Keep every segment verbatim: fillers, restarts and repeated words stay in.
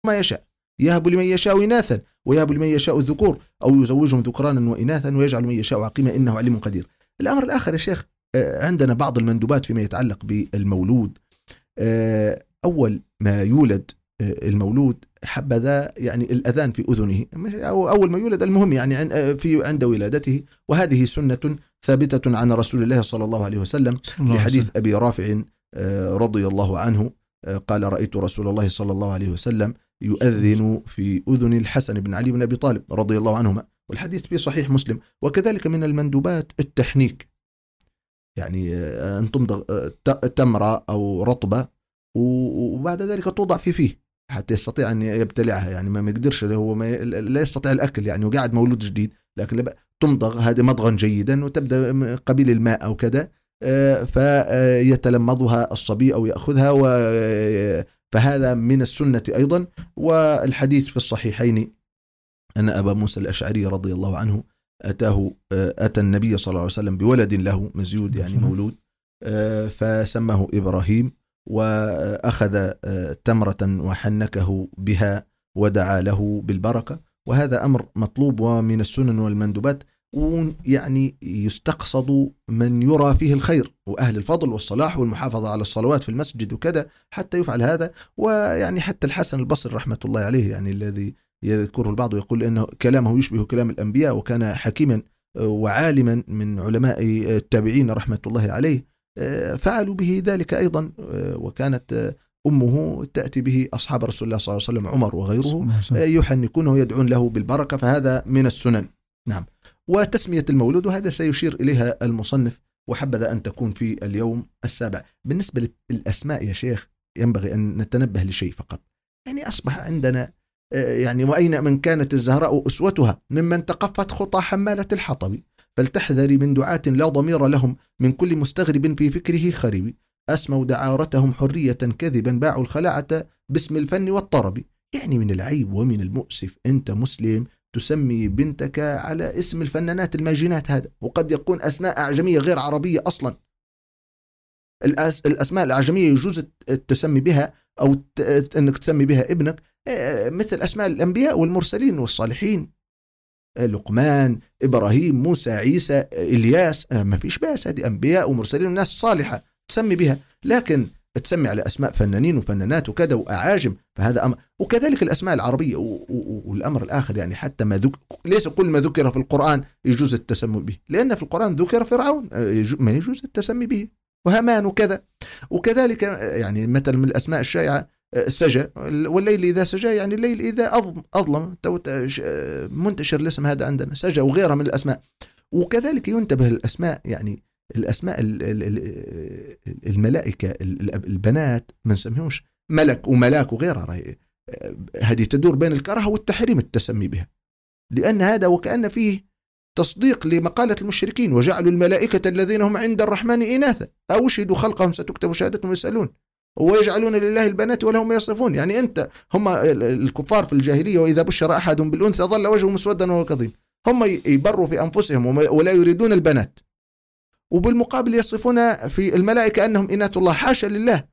ما يشاء، يهب لمن يشاء إناثا ويهب لمن يشاء الذكور أو يزوجهم ذكرانا وإناثا ويجعل من يشاء عقيما إنه عليم قدير. الأمر الآخر يا شيخ، عندنا بعض المندوبات فيما يتعلق بالمولود. أول ما يولد المولود حبذا يعني الأذان في أذنه، أو أول ما يولد، المهم يعني في عند ولادته، وهذه سنة ثابتة عن رسول الله صلى الله عليه وسلم لحديث أبي رافع رضي الله عنه قال: رأيت رسول الله صلى الله عليه وسلم يؤذن في أذن الحسن بن علي بن أبي طالب رضي الله عنهما، والحديث في صحيح مسلم. وكذلك من المندوبات التحنيك، يعني أن تمضغ تمرة أو رطبة وبعد ذلك توضع في فيه حتى يستطيع أن يبتلعها، يعني ما يقدرش، هو ما لا يستطيع الأكل يعني وقاعد مولود جديد، لكن تمضغ هذا مضغا جيدا وتبدأ قبيل الماء أو كذا، فيتلمضها الصبي أو يأخذها، فهذا من السنة أيضا. والحديث في الصحيحين أن أبا موسى الأشعري رضي الله عنه أتاه أتى النبي صلى الله عليه وسلم بولد له مزيود يعني مولود، فسماه إبراهيم، وأخذ تمرة وحنكه بها ودعا له بالبركة، وهذا أمر مطلوب ومن السنن والمندوبات، ويعني يستقصد من يرى فيه الخير وأهل الفضل والصلاح والمحافظة على الصلوات في المسجد وكذا حتى يفعل هذا. ويعني حتى الحسن البصري رحمة الله عليه، يعني الذي يذكره البعض ويقول إنه كلامه يشبه كلام الأنبياء، وكان حكيما وعالما من علماء التابعين رحمة الله عليه، فعلوا به ذلك أيضا. وكانت أمه تأتي به أصحاب رسول الله صلى الله عليه وسلم عمر وغيره يحنكونه ويدعون له بالبركة، فهذا من السنن. نعم. وتسمية المولود، وهذا سيشير إليها المصنف: وحبذا أن تكون في اليوم السابع. بالنسبة للأسماء يا شيخ ينبغي أن نتنبه لشيء فقط، يعني أصبح عندنا يعني وأين من كانت الزهراء أسوتها ممن تقفت خطى حمالة الحطب، فلتحذري من دعاة لا ضمير لهم من كل مستغرب في فكره خرب، أسموا دعارتهم حرية كذبا باعوا الخلاعة باسم الفن والطرب. يعني من العيب ومن المؤسف أنت مسلم تسمي بنتك على اسم الفنانات الماجنات هذا، وقد يكون أسماء أعجمية غير عربية أصلا. الأس الأسماء الأعجمية يجوز التسمي بها أو أنك تسمي بها ابنك مثل أسماء الأنبياء والمرسلين والصالحين، لقمان، إبراهيم، موسى، عيسى، إلياس، ما فيش بأس، هذه أنبياء ومرسلين وناس صالحة تسمي بها. لكن تسمي على أسماء فنانين وفنانات وكذا وأعاجم، فهذا أمر. وكذلك الأسماء العربية. والأمر الآخر يعني حتى ما ذكر، ليس كل ما ذكر في القرآن يجوز التسمي به، لأن في القرآن ذكر فرعون ما يجوز التسمي به، وهامان وكذا. وكذلك يعني مثلا من الأسماء الشائعة سجى، والليل إذا سجى يعني الليل إذا أظلم، منتشر الاسم هذا عندنا سجى وغيرها من الأسماء. وكذلك ينتبه الأسماء، يعني الأسماء الملائكة البنات ما نسميهمش ملك وملاك وغيرها، هذه تدور بين الكراهة والتحريم التسمي بها، لأن هذا وكأن فيه تصديق لمقالة المشركين: وجعلوا الملائكة الذين هم عند الرحمن إناثا أو شهدوا خلقهم ستكتب شهادتهم ويسألون ويجعلون لله البنات ولهم يصفون. يعني أنت هم الكفار في الجاهلية وإذا بشر أحد بالأنثى ظل وجهه مسودا وهو كظيم، هم يبروا في أنفسهم ولا يريدون البنات، وبالمقابل يصفون في الملائكة أنهم إناث الله، حاشا لله.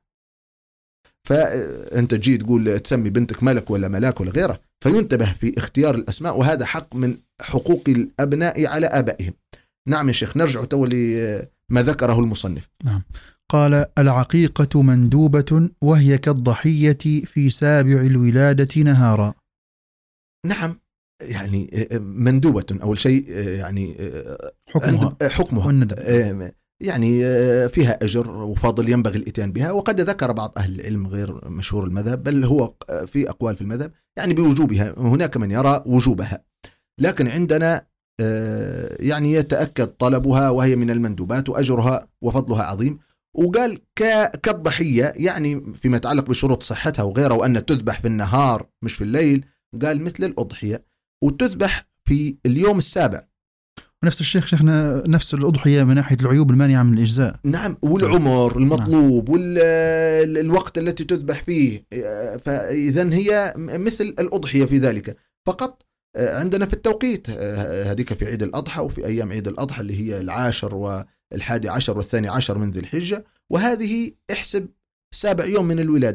فأنت تجي تقول تسمي بنتك ملك ولا ملاك ولا غيره، فينتبه في اختيار الأسماء، وهذا حق من حقوق الأبناء على آبائهم. نعم يا شيخ، نرجع تولي ما ذكره المصنف. نعم. قال: العقيقة مندوبة وهي كالضحية في سابع الولادة نهارا. نعم، يعني مندوبة أول شيء، يعني حكمها, حكمها يعني فيها أجر وفضل ينبغي الإتيان بها. وقد ذكر بعض أهل العلم غير مشهور المذهب، بل هو في أقوال في المذهب يعني بوجوبها، هناك من يرى وجوبها، لكن عندنا يعني يتأكد طلبها، وهي من المندوبات وأجرها وفضلها عظيم. وقال كالضحية، يعني فيما يتعلق بشروط صحتها وغيرها، وأن تذبح في النهار مش في الليل، قال مثل الأضحية، وتذبح في اليوم السابع. ونفس الشيخ شيخنا نفس الأضحية من ناحية العيوب المانعة من الإجزاء. نعم، والعمر المطلوب والوقت التي تذبح فيه، فإذن هي مثل الأضحية في ذلك. فقط عندنا في التوقيت هذيك في عيد الأضحى وفي أيام عيد الأضحى اللي هي العاشر والحادي عشر والثاني عشر من ذي الحجة، وهذه احسب سابع يوم من الولادة.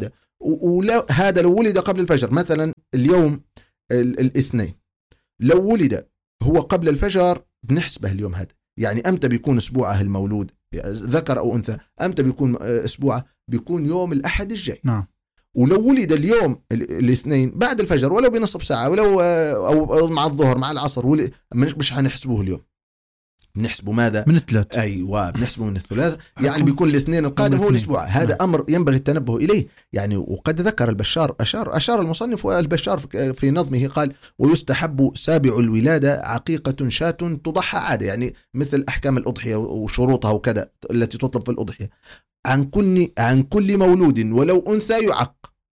ولا هذا لو ولد قبل الفجر، مثلا اليوم الاثنين، لو ولد هو قبل الفجر بنحسبه اليوم هذا، يعني أمتى بيكون أسبوعه المولود ذكر أو أنثى، أمتى بيكون أسبوعه، بيكون يوم الأحد الجاي. نعم. ولو ولد اليوم الاثنين بعد الفجر ولو بنصف ساعة ولو أو مع الظهر مع العصر، مش هنحسبوه اليوم، بنحسبه ماذا؟ من الثلاث. أيوة بنحسبه من الثلاث، يعني بيكون الاثنين القادم هو الأسبوع. هذا نعم. أمر ينبغي التنبه إليه يعني. وقد ذكر البشار، أشار أشار المصنف البشار في نظمه قال: ويستحب سابع الولادة عقيقة شاة تضحى عادة، يعني مثل أحكام الأضحية وشروطها وكذا التي تطلب في الأضحية، عن كل عن كل مولود ولو أنثى يعق،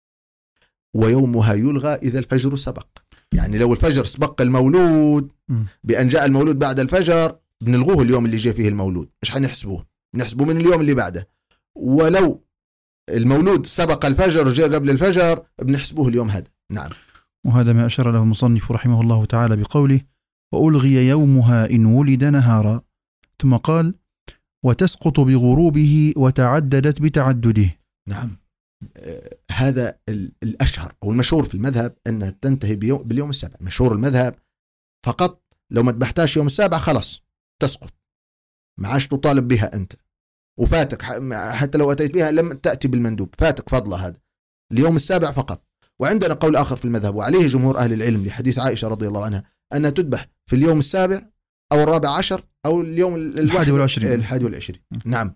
ويومها يلغى إذا الفجر سبق. يعني لو الفجر سبق المولود بأن جاء المولود بعد الفجر بنلغوه اليوم اللي جاء فيه المولود، مش حنحسبوه، نحسبه من اليوم اللي بعده. ولو المولود سبق الفجر جاء قبل الفجر بنحسبوه اليوم هذا. نعم. وهذا ما أشار له المصنف رحمه الله تعالى بقوله: وألغي يومها إن ولد نهارا، ثم قال: وتسقط بغروبه وتعددت بتعدده. نعم. آه هذا الأشهر أو المشهور في المذهب أنها تنتهي باليوم السابع، مشهور المذهب فقط. لو ما تبحتاش يوم السابع خلاص تسقط، ما عادش تطالب بها أنت، وفاتك حتى لو أتيت بها لم تأتي بالمندوب، فاتك فضلها هذا اليوم السابع فقط. وعندنا قول آخر في المذهب وعليه جمهور أهل العلم لحديث عائشة رضي الله عنها أنها تذبح في اليوم السابع أو الرابع عشر أو اليوم الواحد والعشرين الحادي والعشرين. نعم.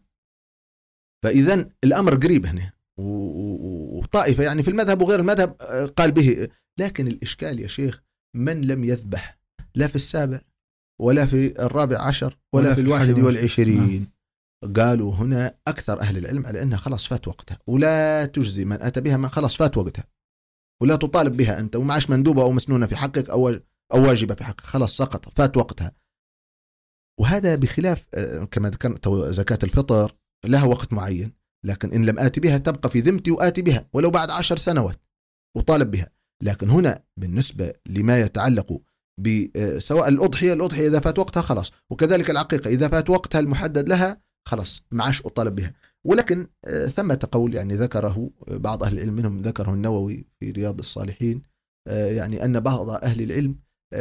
فإذن الأمر قريب هنا، وطائفة يعني في المذهب وغير المذهب قال به. لكن الإشكال يا شيخ من لم يذبح لا في السابع ولا في الرابع عشر ولا, ولا في الواحد والعشرين، قالوا هنا أكثر أهل العلم على أنها خلاص فات وقتها، ولا تجزي من أتى بها، من خلاص فات وقتها، ولا تطالب بها أنت، ومعاش مندوبة أو مسنونة في حقك أو أو واجبة في حقك، خلاص سقط فات وقتها. وهذا بخلاف كما ذكرت زكاة الفطر لها وقت معين، لكن إن لم آتي بها تبقى في ذمتي وآتي بها ولو بعد عشر سنوات وطالب بها. لكن هنا بالنسبة لما يتعلق بسواء الأضحية، الأضحية إذا فات وقتها خلاص، وكذلك العقيقة إذا فات وقتها المحدد لها خلاص معاش أطالب بها. ولكن ثمة قول يعني ذكره بعض أهل العلم، منهم ذكره النووي في رياض الصالحين، يعني أن بعض أهل العلم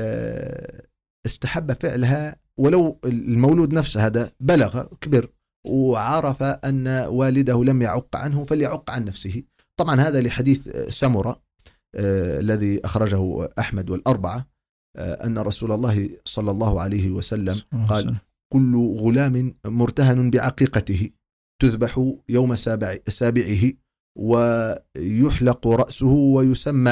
استحب فعلها ولو المولود نفسه هذا بلغ كبر وعرف أن والده لم يعق عنه فليعق عن نفسه. طبعا هذا لحديث سمرة الذي أخرجه أحمد والأربعة أن رسول الله صلى الله عليه وسلم قال: كل غلام مرتهن بعقيقته تذبح يوم سابع سابعه ويحلق رأسه ويسمى.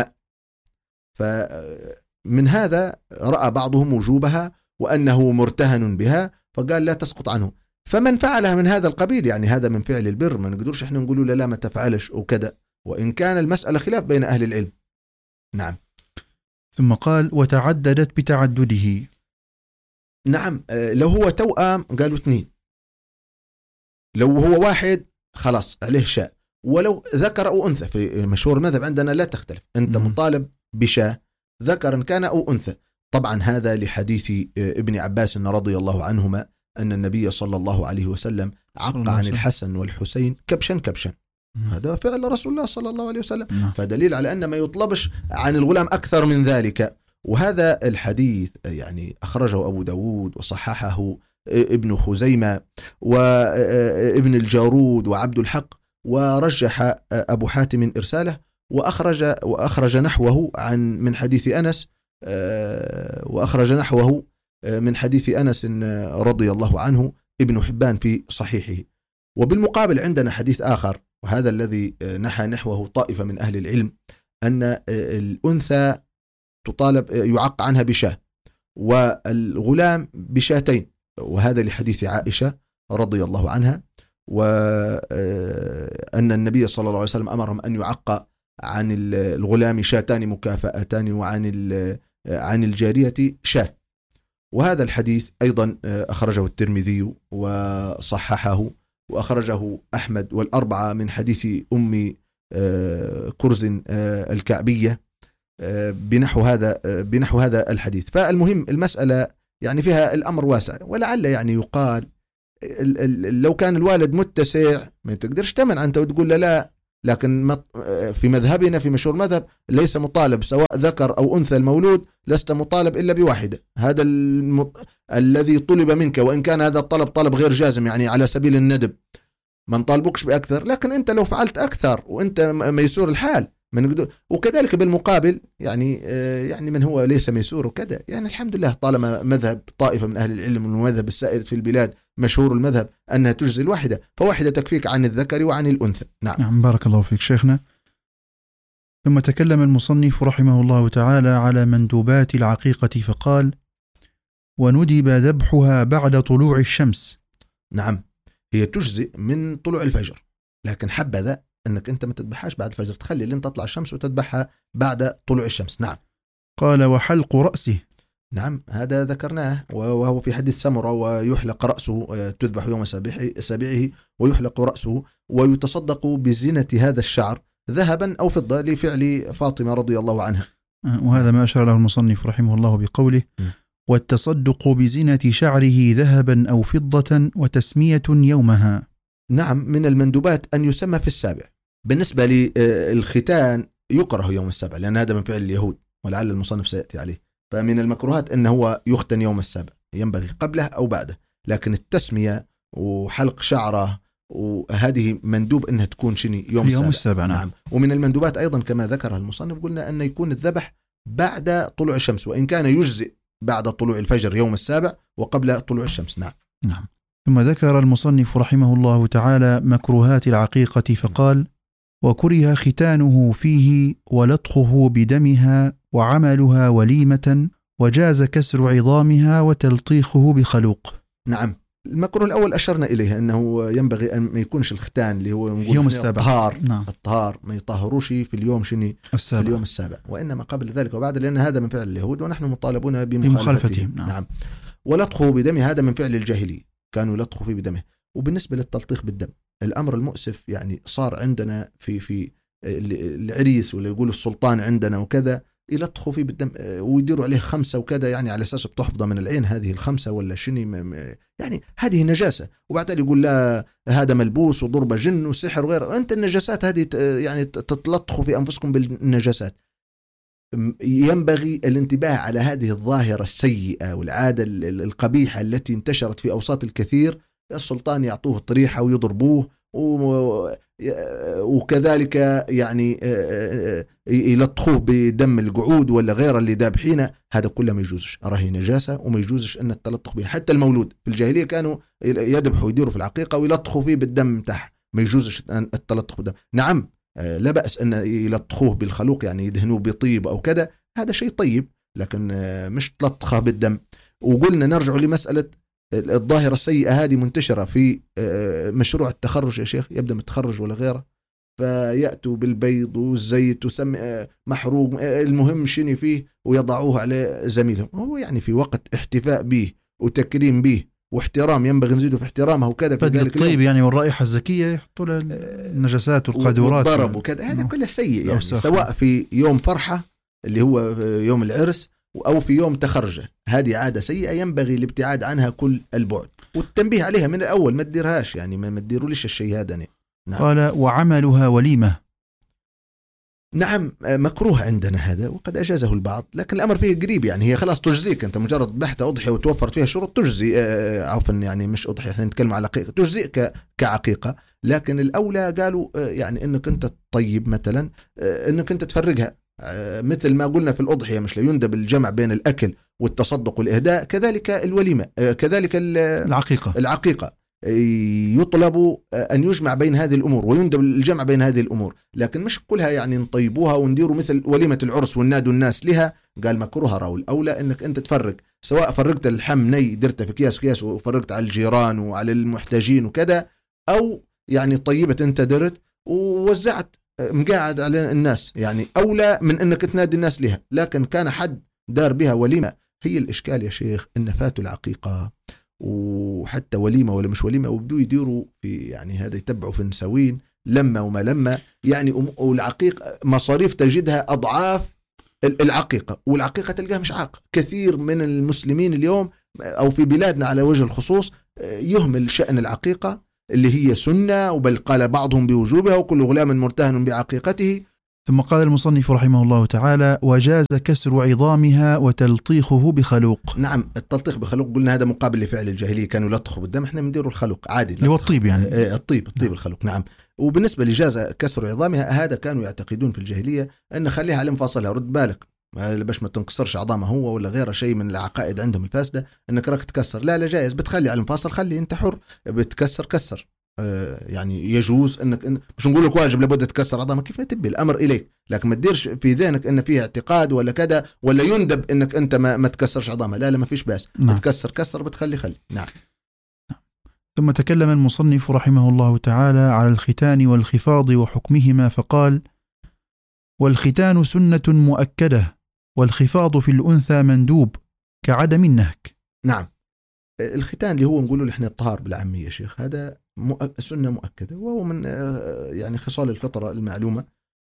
فمن هذا رأى بعضهم وجوبها وأنه مرتهن بها فقال لا تسقط عنه. فمن فعلها من هذا القبيل يعني هذا من فعل البر، ما نقدرش احنا نقول له لا ما تفعلش وكذا، وإن كان المسألة خلاف بين أهل العلم. نعم. ثم قال: وتعددت بتعدده. نعم. لو هو توأم قالوا اثنين، لو هو واحد خلاص عليه شاء، ولو ذكر أو أنثى في مشهور المذهب عندنا لا تختلف، أنت مطالب بشاء ذكر كان أو أنثى. طبعا هذا لحديث ابن عباس رضي الله عنهما أن النبي صلى الله عليه وسلم عق عن الحسن والحسين كبشا كبشا، هذا فعل رسول الله صلى الله عليه وسلم، فدليل على أن ما يطلبش عن الغلام أكثر من ذلك. وهذا الحديث يعني أخرجه أبو داود وصححه ابن خزيمة وابن الجارود وعبد الحق، ورجح أبو حاتم إرساله، وأخرج وأخرج نحوه عن من حديث أنس وأخرج نحوه من حديث أنس رضي الله عنه ابن حبان في صحيحه. وبالمقابل عندنا حديث آخر، وهذا الذي نحى نحوه طائفة من أهل العلم، أن الأنثى تطالب يعق عنها بشاة والغلام بشاتين، وهذا لحديث عائشة رضي الله عنها، وأن النبي صلى الله عليه وسلم أمرهم أن يعق عن الغلام شاتان مكافأتان وعن عن الجارية شاة. وهذا الحديث أيضا أخرجه الترمذي وصححه، وأخرجه أحمد والأربعة من حديث أم كرز الكعبية بنحو هذا بنحو هذا الحديث. فالمهم المسألة يعني فيها الأمر واسع، ولعل يعني يقال لو كان الوالد متسع ما تقدرش تمنع أنت وتقول له لا لكن في مذهبنا في مشهور مذهب ليس مطالب سواء ذكر أو أنثى المولود، لست مطالب إلا بواحدة. هذا الم... الذي طلب منك، وإن كان هذا الطلب طلب غير جازم يعني على سبيل الندب، ما نطالبكش بأكثر، لكن أنت لو فعلت أكثر وأنت ميسور الحال من قدو... وكذلك بالمقابل يعني يعني من هو ليس ميسور وكذا، يعني الحمد لله طالما مذهب طائفة من أهل العلم والمذهب السائد في البلاد مشهور المذهب أنها تجزي الواحدة، فواحدة تكفيك عن الذكر وعن الأنثى. نعم. نعم بارك الله فيك شيخنا. ثم تكلم المصنف رحمه الله تعالى على مندوبات العقيقة فقال: وندب ذبحها بعد طلوع الشمس. نعم، هي تجزي من طلوع الفجر، لكن حبذا أنك أنت ما تذبحهاش بعد الفجر، تخلي لين تطلع الشمس وتذبحها بعد طلوع الشمس. نعم. قال: وحلق رأسه. نعم هذا ذكرناه، وهو في حديث سمرة: ويحلق رأسه، تذبح يوم سابعه ويحلق رأسه، ويتصدق بزينة هذا الشعر ذهبا أو فضة لفعل فاطمة رضي الله عنها. وهذا ما أشار له المصنف رحمه الله بقوله: والتصدق بزينة شعره ذهبا أو فضة وتسمية يومها. نعم، من المندوبات أن يسمى في السابع. بالنسبة للختان يكره يوم السابع لأن هذا من فعل اليهود، ولعل المصنف سيأتي عليه. فمن المكروهات أنه هو يختن يوم السابع، ينبغي قبله أو بعده، لكن التسمية وحلق شعره وهذه مندوب أنها تكون شني يوم, يوم السابع. السابع. نعم. نعم. ومن المندوبات أيضا كما ذكرها المصنف قلنا أن يكون الذبح بعد طلوع الشمس، وإن كان يجزئ بعد طلوع الفجر يوم السابع وقبل طلوع الشمس. نعم. نعم. ثم ذكر المصنف رحمه الله تعالى مكروهات العقيقة فقال: وكره ختانه فيه ولطخه بدمها وعملها وليمة، وجاز كسر عظامها وتلطيخه بخلوق. نعم، المكروه الأول أشرنا إليه أنه ينبغي أن ما يكونش الختان اللي هو نقول يوم السابع. الطهار. نعم. الطهار ما يطهروش في اليوم شني السابع. في اليوم السابع، وإنما قبل ذلك وبعد، لأن هذا من فعل اليهود ونحن مطالبون بمخالفتهم. نعم. نعم. ولطخه بدمه هذا من فعل الجاهلية، كانوا يلطخوا فيه بدمه. وبالنسبة للتلطيخ بالدم، الأمر المؤسف يعني صار عندنا في في العريس ولا يقول السلطان عندنا وكذا يلطخوا فيه بالدم ويديروا عليه خمسة وكذا، يعني على أساس بتحفظه من العين هذه الخمسة ولا شني، يعني هذه نجاسة. وبعدين يقول لا هذا ملبوس وضرب جن وسحر وغيره. أنت النجاسات هذه يعني تتلطخوا في أنفسكم بالنجاسات. ينبغي الانتباه على هذه الظاهرة السيئة والعادة القبيحة التي انتشرت في أوساط الكثير. السلطان يعطوه طريحة ويضربوه، وكذلك يعني يلطخوه بدم القعود ولا غيره اللي دابحينه. هذا كله ما يجوزش، أراهي نجاسة وما يجوزش أن التلطخ به. حتى المولود في الجاهلية كانوا يذبحوا يديروا في العقيقة ويلطخوا فيه بالدم تحت، ما يجوزش التلطخ بالدم. نعم لا بأس أن يلطخوه بالخلوق، يعني يدهنوه بطيب أو كذا، هذا شيء طيب، لكن مش تلطخه بالدم. وقلنا نرجع لمسألة الظاهرة السيئة هذه منتشرة في مشروع التخرج يا شيخ، يبدأ من التخرج ولا غيره، فيأتوا بالبيض والزيت وسم محروق المهم شني فيه ويضعوه على زميلهم. هو يعني في وقت احتفاء به وتكريم به واحترام، ينبغي نزيده في احترامه وكذا. في ذلك الطيب يعني والرائحة الزكية يحطوا له النجاسات والقاذورات والضرب وكذا، هذا كله سيء يعني، سواء في يوم فرحة اللي هو يوم العرس أو في يوم تخرجه. هذه عادة سيئة ينبغي الابتعاد عنها كل البعد، والتنبيه عليها من الأول، ما تديرهاش يعني، ما تديروا ليش الشيء هذا. نعم. قال: وعملها وليمة. نعم مكروه عندنا هذا وقد أجازه البعض، لكن الأمر فيه قريب، يعني هي خلاص تجزيك، أنت مجرد بحث أضحية وتوفرت فيها شروط تجزي، عفوا يعني مش أضحية، احنا نتكلم على عقيقة، تجزيك كعقيقة. لكن الأولى قالوا يعني أنك أنت تطيب مثلا، أنك أنت تفرقها مثل ما قلنا في الأضحية، مش لا يندب الجمع بين الأكل والتصدق والإهداء، كذلك الوليمة، كذلك العقيقة العقيقة يطلب أن يجمع بين هذه الأمور ويندب الجمع بين هذه الأمور، لكن مش كلها يعني نطيبوها ونديروا مثل وليمة العرس والنادوا الناس لها. قال مكروها راول، أولى أنك أنت تفرق، سواء فرقت اللحم ني درته في كياس كياس وفرقت على الجيران وعلى المحتاجين وكذا، أو يعني طيبت أنت درت ووزعت مقاعد على الناس، يعني أولى من أنك تنادي الناس لها. لكن كان حد دار بها وليمة، هي الإشكال يا شيخ إن فاتوا العقيقة وحتى وليمة ولا مش وليمة وبدوا يديروا في يعني هذا يتبعوا في النسوين لما وما لما يعني، والعقيقة مصاريف تجدها أضعاف العقيقة، والعقيقة تلقاها مش عاق. كثير من المسلمين اليوم أو في بلادنا على وجه الخصوص يهمل شأن العقيقة، اللي هي سنة، وبل قال بعضهم بوجوبها، وكل غلام مرتهن بعقيقته. ثم قال المصنف رحمه الله تعالى: وجاز كسر عظامها وتلطيخه بخلوق. نعم، التلطيخ بخلوق قلنا هذا مقابل لفعل الجاهلية، كانوا يلطخوا بالدم، احنا بنديروا الخلوق عادي، اللي هو الطيب يعني. الطيب الطيب الخلوق. نعم. وبالنسبة لجاز كسر عظامها، هذا كانوا يعتقدون في الجاهلية أن خليها على مفاصلها، رد بالك باش ما تنكسرش عظامها هو ولا غيره، شيء من العقائد عندهم الفاسدة انك راك تكسر. لا لا، جائز، بتخلي على المفاصل، خلي انت حر، بتكسر كسر. يعني يجوز انك إن مش نقول لك واجب لابد تكسر عظامك، كيف تبي، الامر اليك، لكن ما تديرش في ذهنك ان فيها اعتقاد ولا كذا ولا يندب انك انت ما, ما تكسرش عظامها. لا لا، ما فيش باس. نعم. بتكسر كسر، بتخلي خلي. نعم. ثم تكلم المصنف رحمه الله تعالى على الختان والخفاض وحكمهما فقال: والختان سنة مؤكدة، والخفاض في الأنثى مندوب كعدم النهك. نعم. الختان اللي هو نقوله احنا الطهار بالعامية يا شيخ، هذا سنة مؤكدة، وهو من يعني خصال الفطرة المعلومة،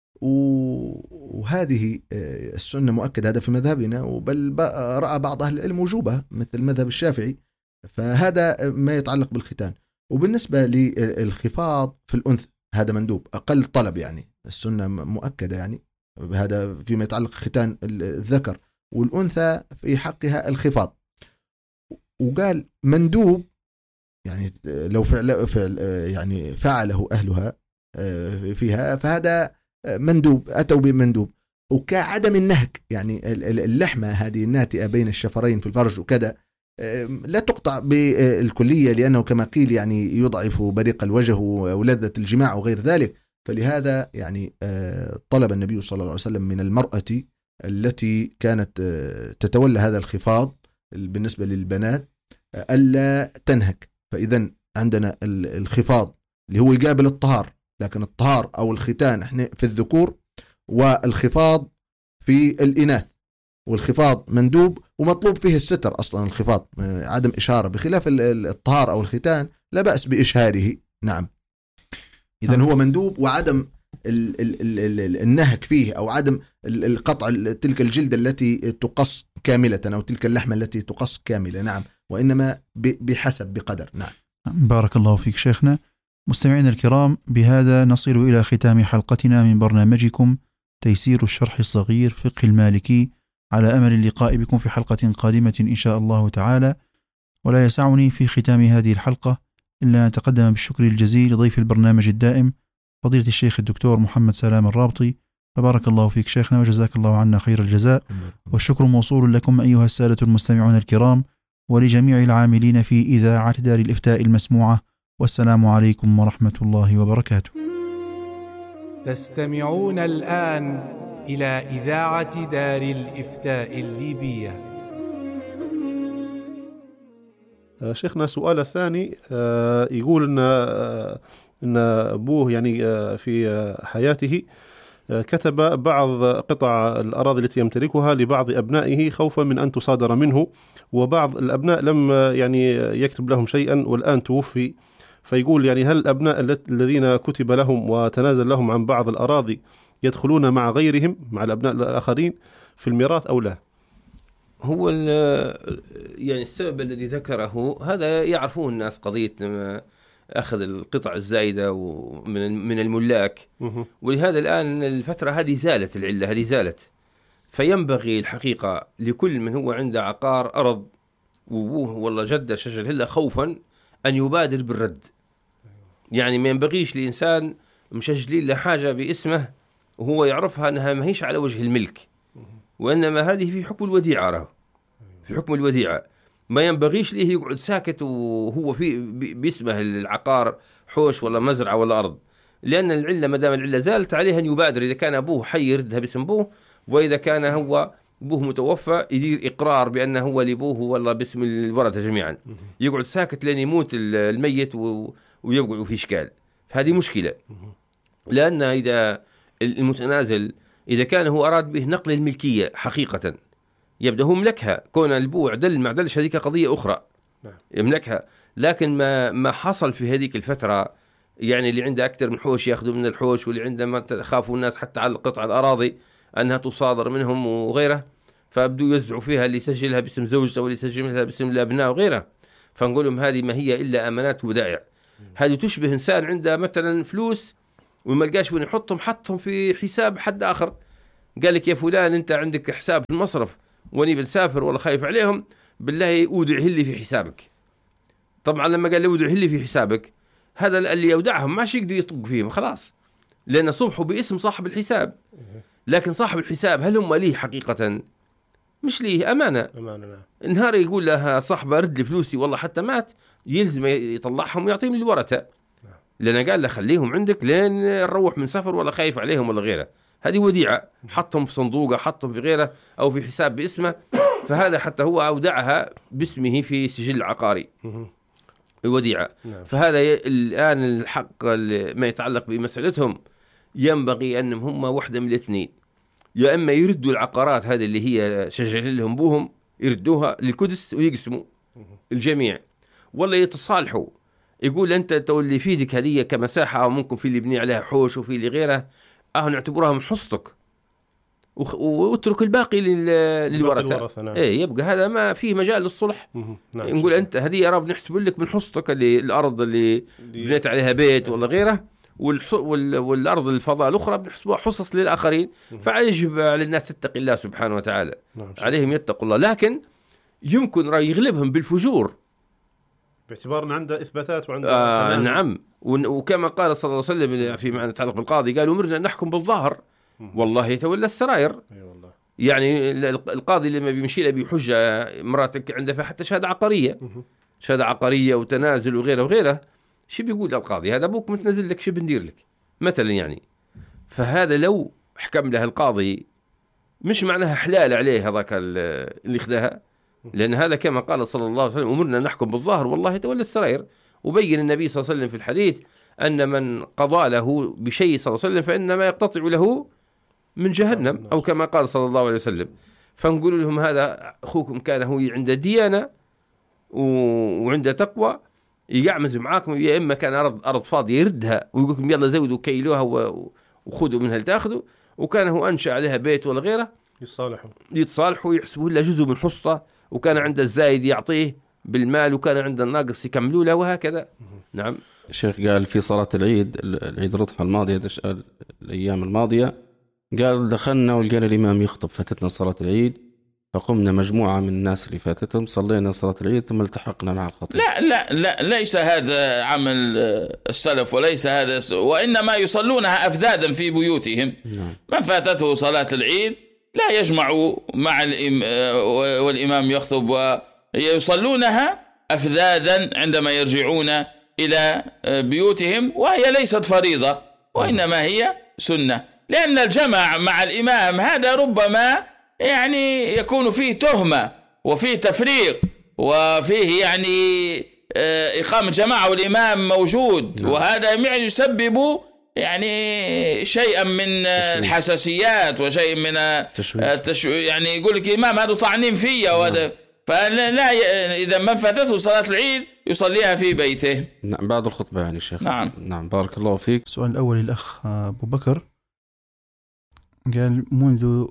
وهذه السنة مؤكدة هذا في مذهبنا، وبل رأى بعض أهل العلم وجوبها مثل المذهب الشافعي، فهذا ما يتعلق بالختان. وبالنسبة للخفاض في الأنثى هذا مندوب، أقل طلب، يعني السنة مؤكدة، يعني هذا فيما يتعلق ختان الذكر، والأنثى في حقها الخفاض. وقال مندوب يعني لو فعل, فعل يعني فعله أهلها فيها فهذا مندوب، أتوا بمندوب. وكعدم النهك، يعني اللحمة هذه الناتئة بين الشفرين في الفرج وكذا لا تقطع بالكلية، لأنه كما قيل يعني يضعف بريق الوجه ولذة الجماع وغير ذلك. فلهذا يعني طلب النبي صلى الله عليه وسلم من المرأة التي كانت تتولى هذا الخفاض بالنسبة للبنات ألا تنهك. فإذا عندنا الخفاض اللي هو يقابل الطهار، لكن الطهار أو الختان احنا في الذكور، والخفاض في الإناث، والخفاض مندوب ومطلوب فيه الستر أصلا الخفاض، عدم إشارة، بخلاف الطهار أو الختان لا بأس بإشهاره. نعم. إذن هو مندوب، وعدم ال ال ال ال النهك فيه أو عدم القطع تلك الجلدة التي تقص كاملة أو تلك اللحمة التي تقص كاملة. نعم. وإنما بحسب بقدر. نعم. بارك الله فيك شيخنا. مستمعينا الكرام، بهذا نصل إلى ختام حلقتنا من برنامجكم تيسير الشرح الصغير فقه المالكي، على أمل اللقاء بكم في حلقة قادمة إن شاء الله تعالى. ولا يسعني في ختام هذه الحلقة إلا أن أتقدم بالشكر الجزيل لضيف البرنامج الدائم فضيلة الشيخ الدكتور محمد سلام الرابطي. فبارك الله فيك شيخنا، وجزاك الله عنا خير الجزاء. والشكر موصول لكم أيها السادة المستمعون الكرام، ولجميع العاملين في إذاعة دار الإفتاء المسموعة. والسلام عليكم ورحمة الله وبركاته. تستمعون الآن إلى إذاعة دار الإفتاء الليبية. شيخنا السؤال الثاني يقول إن إن أبوه يعني في حياته كتب بعض قطع الأراضي التي يمتلكها لبعض أبنائه خوفا من أن تصادر منه، وبعض الأبناء لم يعني يكتب لهم شيئا والآن توفي. فيقول يعني هل الأبناء الذين كتب لهم وتنازل لهم عن بعض الأراضي يدخلون مع غيرهم مع الأبناء الآخرين في الميراث أو لا؟ هو يعني السبب الذي ذكره هذا يعرفون الناس، قضية أخذ القطع الزائدة من من الملاك، ولهذا الآن الفترة هذه زالت، العلة هذه زالت. فينبغي الحقيقة لكل من هو عنده عقار أرض وأبوه والله جده شجر هلا خوفا أن يبادر بالرد. يعني ما ينبغيش لإنسان مشجلين لحاجة باسمه وهو يعرفها أنها ما هيش على وجه الملك، وإنما هذه في حكم الوديعة، راه في حكم الوديعة. ما ينبغيش ليه يقعد ساكت وهو في باسمه العقار حوش ولا مزرعة ولا أرض، لأن العلة ما دام العلة زالت عليه أن يبادر. إذا كان أبوه حي يردها باسم أبوه، وإذا كان هو أبوه متوفى يدير إقرار بأنه هو لأبوه والله باسم الورثة جميعا. يقعد ساكت لين يموت الميت ويوقع في إشكال، فهذه مشكلة. لأن إذا المتنازل إذا كان هو أراد به نقل الملكية حقيقة يبدأ هو ملكها، كون البوع دل مع دلش هذيك قضية أخرى يملكها. لكن ما ما حصل في هذيك الفترة، يعني اللي عنده أكثر من حوش يأخذوا من الحوش، واللي عنده ما تخافوا الناس حتى على قطع الأراضي أنها تصادر منهم وغيره، فبدوا يوزعوا فيها اللي يسجلها باسم زوجته واللي يسجلها باسم الأبناء وغيره. فنقول لهم هذه ما هي إلا أمانات ودائع. هذه تشبه إنسان عنده مثلا فلوس وما لقاش وين يحطهم، حطهم في حساب حد آخر، قال لك يا فلان أنت عندك حساب في المصرف وأني بنسافر ولا خايف عليهم، بالله أودعه لي في حسابك. طبعا لما قال لي أودعه لي في حسابك، هذا اللي يودعهم ماش يقدر يطق فيهم خلاص، لأن صبحوا باسم صاحب الحساب. لكن صاحب الحساب هل هم ليه حقيقة؟ مش ليه، أمانة. أمانة. نهار يقول لها صاحبه رد لي فلوسي والله حتى مات، يلزم يطلعهم ويعطيهم الورثة، لأن قال له خليهم عندك لين نروح من سفر ولا خايف عليهم ولا غيره. هذه وديعة، حطهم في صندوقه، حطهم في غيره أو في حساب باسمه، فهذا حتى هو أودعها باسمه في سجل عقاري وديعة. فهذا الآن الحق ما يتعلق بمسألتهم، ينبغي أنهم هم واحدة من الاثنين، يا إما يردوا العقارات هذه اللي هي شجل لهم بوهم، يردوها للقدس ويقسموا الجميع، ولا يتصالحوا، يقول أنت تولي في يدك هذه كمساحة، أو ممكن في اللي يبني عليها حوش وفي اللي غيره، أه نعتبرها من حصتك واترك الباقي للورثة. نعم. إيه يبقى هذا ما فيه مجال للصلح. نعم. نقول أنت هذه يا رب نحسب لك من حصتك اللي الأرض اللي بنيت عليها بيت ولا غيره، والأرض الفضاء الأخرى بنحسبها حصص للآخرين. فيجب على الناس تتقي الله سبحانه وتعالى. نعم. عليهم يتقوا الله، لكن يمكن رأي يغلبهم بالفجور باعتبار أن عنده إثباتات وعنده آه نعم. وكما قال صلى الله عليه وسلم في معنى يتعلق بالقاضي، قال أمرنا أن نحكم بالظاهر والله يتولى السرائر. أي والله. يعني القاضي لما بيمشي له بحجة مراتك عندها حتى شهادة عقارية، شهادة عقارية وتنازل وغيره وغيره، شو بيقول القاضي؟ هذا أبوك متنزل لك، شو بندير لك مثلا يعني. فهذا لو حكم له القاضي مش معناها حلال عليه هذاك اللي خذها، لأن هذا كما قال صلى الله عليه وسلم أمرنا نحكم بالظاهر والله يتولى السرائر. وبين النبي صلى الله عليه وسلم في الحديث أن من قضى له بشيء صلى الله عليه وسلم فإنما يقتطع له من جهنم، أو كما قال صلى الله عليه وسلم. فنقول لهم هذا أخوكم كان هو عنده ديانة وعنده تقوى، يعمز معاكم، يا إما كان أرض أرض فاضية يردها ويقول لكم يلا زودوا كيلوها وخذوا منها لتأخذوا، وكان هو أنشأ عليها بيت ولا غيره، يتصالحوا يتصالحوا يحسبوا له جزء من حصته، وكان عنده الزايد يعطيه بالمال، وكان عنده الناقص يكملوا له، وهكذا. نعم. الشيخ قال في صلاة العيد العيد الأضحى الماضية الأيام الماضية، قال دخلنا ولقينا الإمام يخطب، فاتتنا صلاة العيد، فقمنا مجموعة من الناس اللي فاتتهم صلينا صلاة العيد ثم التحقنا مع الخطيب. لا لا لا ليس هذا عمل السلف، وليس هذا، وإنما يصلونها أفذاذا في بيوتهم. نعم. من فاتته صلاة العيد لا يجمع مع الإم والإمام يخطب، ويصلونها أفذاذا عندما يرجعون إلى بيوتهم، وهي ليست فريضة وإنما هي سنة، لأن الجمع مع الإمام هذا ربما يعني يكون فيه تهمة وفيه تفريق وفيه يعني إقامة جماعة والإمام موجود. نعم. وهذا يعني يسبب يعني شيئا من الحساسيات وشيء من التشويش، يعني يقول لك الإمام هذا طعنين فيا. نعم. وهذا فلا إذا من فاتته صلاة العيد يصليها في بيته. نعم بعد الخطبة يعني شيخ. نعم. نعم بارك الله فيك. السؤال الأول الأخ أبو بكر قال منذ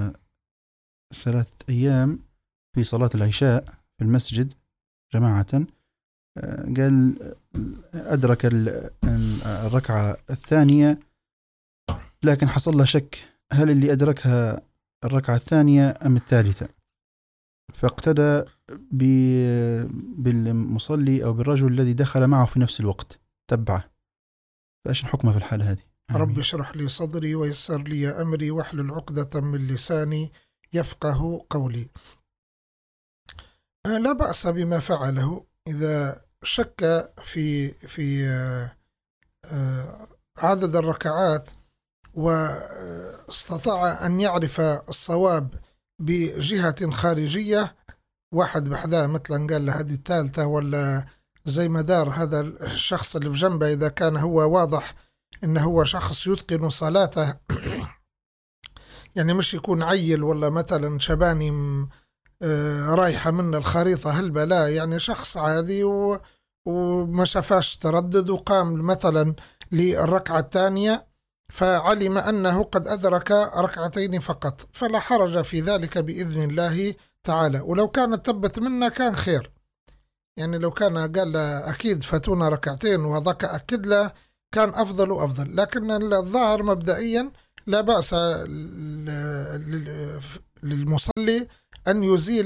ثلاثة أيام في صلاة العشاء في المسجد جماعة، قال أدرك الركعة الثانية لكن حصل له شك هل اللي أدركها الركعة الثانية أم الثالثة، فاقتدى بالمصلي أو بالرجل الذي دخل معه في نفس الوقت تبعه، فإيش الحكمة في الحالة هذه؟ رب اشرح لي صدري ويسر لي أمري واحلل عقدة من لساني يفقه قولي. لا بأس بما فعله إذا شك في في عدد الركعات واستطاع أن يعرف الصواب بجهة خارجية، واحد بحذاه مثلا قال له هذه الثالثة، ولا زي ما دار هذا الشخص اللي في جنبه إذا كان هو واضح إنه هو شخص يتقن صلاته يعني مش يكون عيل ولا مثلا شباني رايحة من الخريطة هلبة، لا يعني شخص عادي وما شافاش تردد وقام مثلا للركعة الثانية فعلم أنه قد أدرك ركعتين فقط، فلا حرج في ذلك بإذن الله تعالى. ولو كانت تبت منا كان خير، يعني لو كان قال له أكيد فاتونا ركعتين وهذاك أكد له كان أفضل وأفضل. لكن الظاهر مبدئيا لا بأس للمصلي أن يزيل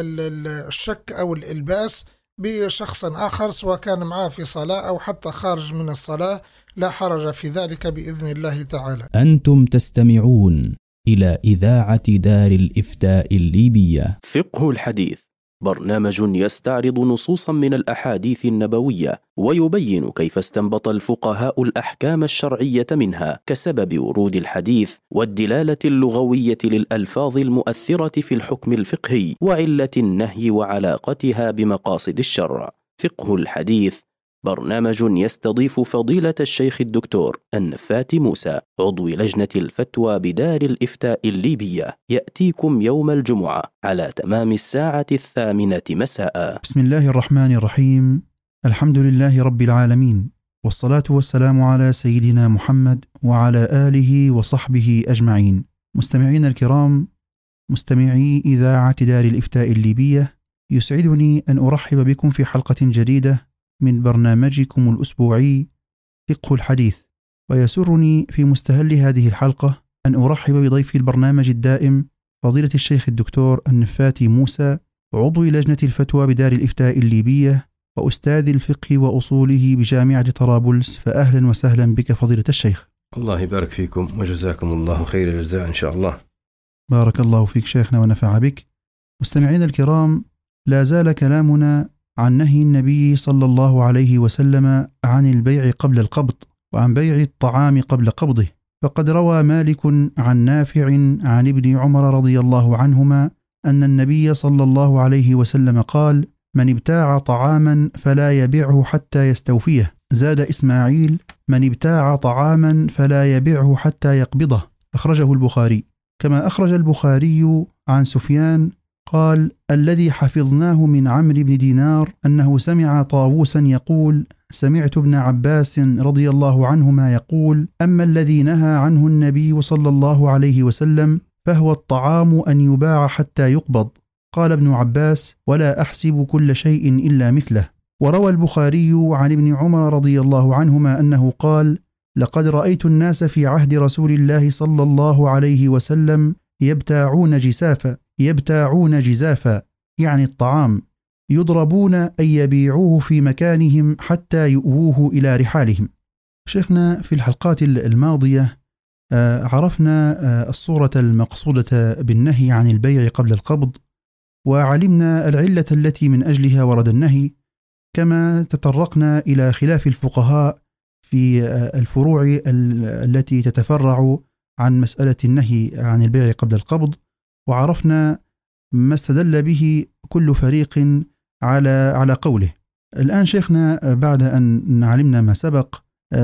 الشك أو الإلباس بشخص آخر سواء كان معه في صلاة أو حتى خارج من الصلاة، لا حرج في ذلك بإذن الله تعالى. أنتم تستمعون إلى إذاعة دار الإفتاء الليبية. فقه الحديث برنامج يستعرض نصوصا من الأحاديث النبوية ويبين كيف استنبط الفقهاء الأحكام الشرعية منها كسبب ورود الحديث والدلالة اللغوية للألفاظ المؤثرة في الحكم الفقهي وعلة النهي وعلاقتها بمقاصد الشرع. فقه الحديث برنامج يستضيف فضيلة الشيخ الدكتور النفاتي موسى عضو لجنة الفتوى بدار الإفتاء الليبية، يأتيكم يوم الجمعة على تمام الساعة الثامنة مساء. بسم الله الرحمن الرحيم. الحمد لله رب العالمين، والصلاة والسلام على سيدنا محمد وعلى آله وصحبه أجمعين. مستمعين الكرام، مستمعي إذاعة دار الإفتاء الليبية، يسعدني أن أرحب بكم في حلقة جديدة من برنامجكم الأسبوعي فقه الحديث. ويسرني في مستهل هذه الحلقة أن أرحب بضيف البرنامج الدائم فضيلة الشيخ الدكتور النفاتي موسى عضو لجنة الفتوى بدار الإفتاء الليبية وأستاذ الفقه وأصوله بجامعة طرابلس. فأهلا وسهلا بك فضيلة الشيخ. الله يبارك فيكم وجزاكم الله خير الجزاء إن شاء الله. بارك الله فيك شيخنا ونفع بك. مستمعين الكرام، لا زال كلامنا عن نهي النبي صلى الله عليه وسلم عن البيع قبل القبض وعن بيع الطعام قبل قبضه. فقد روى مالك عن نافع عن ابن عمر رضي الله عنهما أن النبي صلى الله عليه وسلم قال: من ابتاع طعاما فلا يبيعه حتى يستوفيه. زاد إسماعيل: من ابتاع طعاما فلا يبيعه حتى يقبضه. أخرجه البخاري. كما أخرج البخاري عن سفيان قال: الذي حفظناه من عمرو بن دينار أنه سمع طاووسا يقول: سمعت ابن عباس رضي الله عنهما يقول: أما الذي نهى عنه النبي صلى الله عليه وسلم فهو الطعام أن يباع حتى يقبض. قال ابن عباس: ولا أحسب كل شيء إلا مثله. وروى البخاري عن ابن عمر رضي الله عنهما أنه قال: لقد رأيت الناس في عهد رسول الله صلى الله عليه وسلم يبتاعون جسافا يبتاعون جزافا يعني الطعام، يضربون أن يبيعوه في مكانهم حتى يؤووه إلى رحالهم. شيخنا، في الحلقات الماضية عرفنا الصورة المقصودة بالنهي عن البيع قبل القبض، وعلمنا العلة التي من أجلها ورد النهي، كما تطرقنا إلى خلاف الفقهاء في الفروع التي تتفرع عن مسألة النهي عن البيع قبل القبض، وعرفنا ما استدل به كل فريق على على قوله. الآن شيخنا، بعد أن علمنا ما سبق،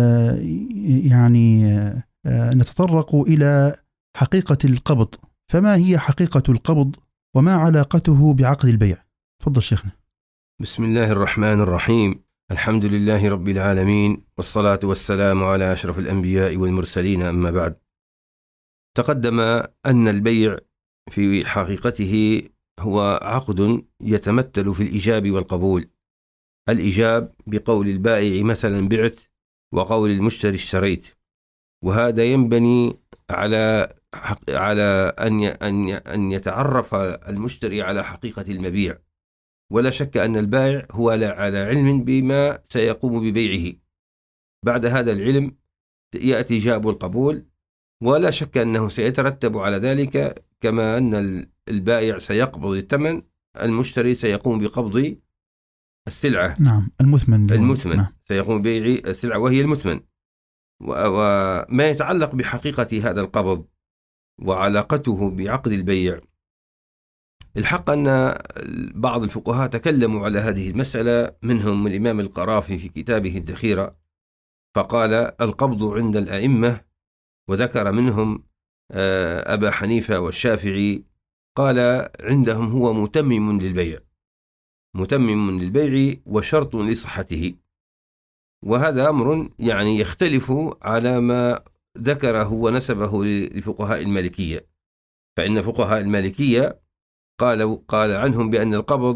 يعني نتطرق إلى حقيقة القبض. فما هي حقيقة القبض وما علاقته بعقد البيع؟ تفضل شيخنا. بسم الله الرحمن الرحيم. الحمد لله رب العالمين، والصلاة والسلام على أشرف الأنبياء والمرسلين، أما بعد. تقدم أن البيع في حقيقته هو عقد يتمثل في الإيجاب والقبول. الإيجاب بقول البائع مثلا بعت، وقول المشتري اشتريت، وهذا ينبني على على أن أن أن يتعرف المشتري على حقيقة المبيع، ولا شك أن البائع هو على علم بما سيقوم ببيعه. بعد هذا العلم يأتي إيجاب والقبول، ولا شك أنه سيترتب على ذلك، كما أن البائع سيقبض الثمن، المشتري سيقوم بقبض السلعة. نعم، المثمن. المثمن نعم. سيقوم ببيع السلعة وهي المثمن. وما يتعلق بحقيقة هذا القبض وعلاقته بعقد البيع، الحق أن بعض الفقهاء تكلموا على هذه المسألة، منهم الإمام القرافي في كتابه الذخيرة، فقال: القبض عند الأئمة، وذكر منهم أبا حنيفة والشافعي، قال عندهم هو متمم للبيع متمم للبيع وشرط لصحته. وهذا أمر يعني يختلف على ما ذكره ونسبه لفقهاء المالكية، فإن فقهاء المالكية قالوا قال عنهم بأن القبض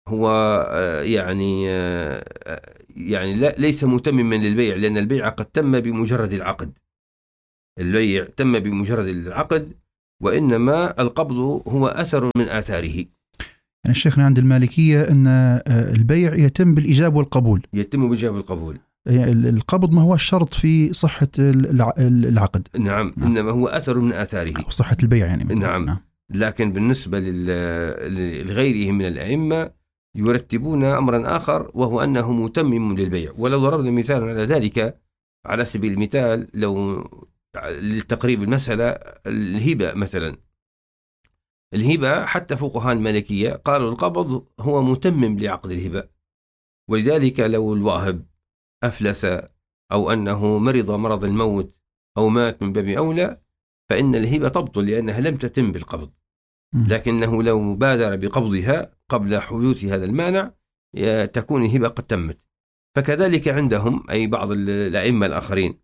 هو يعني يعني لا ليس متمما للبيع، لأن البيع قد تم بمجرد العقد. البيع تم بمجرد العقد، وإنما القبض هو أثر من آثاره. يعني الشيخنا عند المالكية أن البيع يتم بالإيجاب والقبول. يتم بالإيجاب والقبول. القبض ما هو الشرط في صحة العقد. نعم, نعم. إنما هو أثر من آثاره، صحة البيع يعني. نعم. نعم. لكن بالنسبة لغيره من الأئمة يرتبون أمرا آخر، وهو أنه متمم للبيع. ولو ضربنا مثالا على ذلك، على سبيل المثال لو للتقريب المسألة، الهبة مثلا. الهبة حتى فقهاء المالكية قالوا القبض هو متمم لعقد الهبة، ولذلك لو الواهب أفلس أو أنه مرض مرض الموت أو مات من باب أولى، فإن الهبة تبطل لأنها لم تتم بالقبض. لكنه لو بادر بقبضها قبل حدوث هذا المانع تكون الهبة قد تمت. فكذلك عندهم أي بعض الأئمة الآخرين.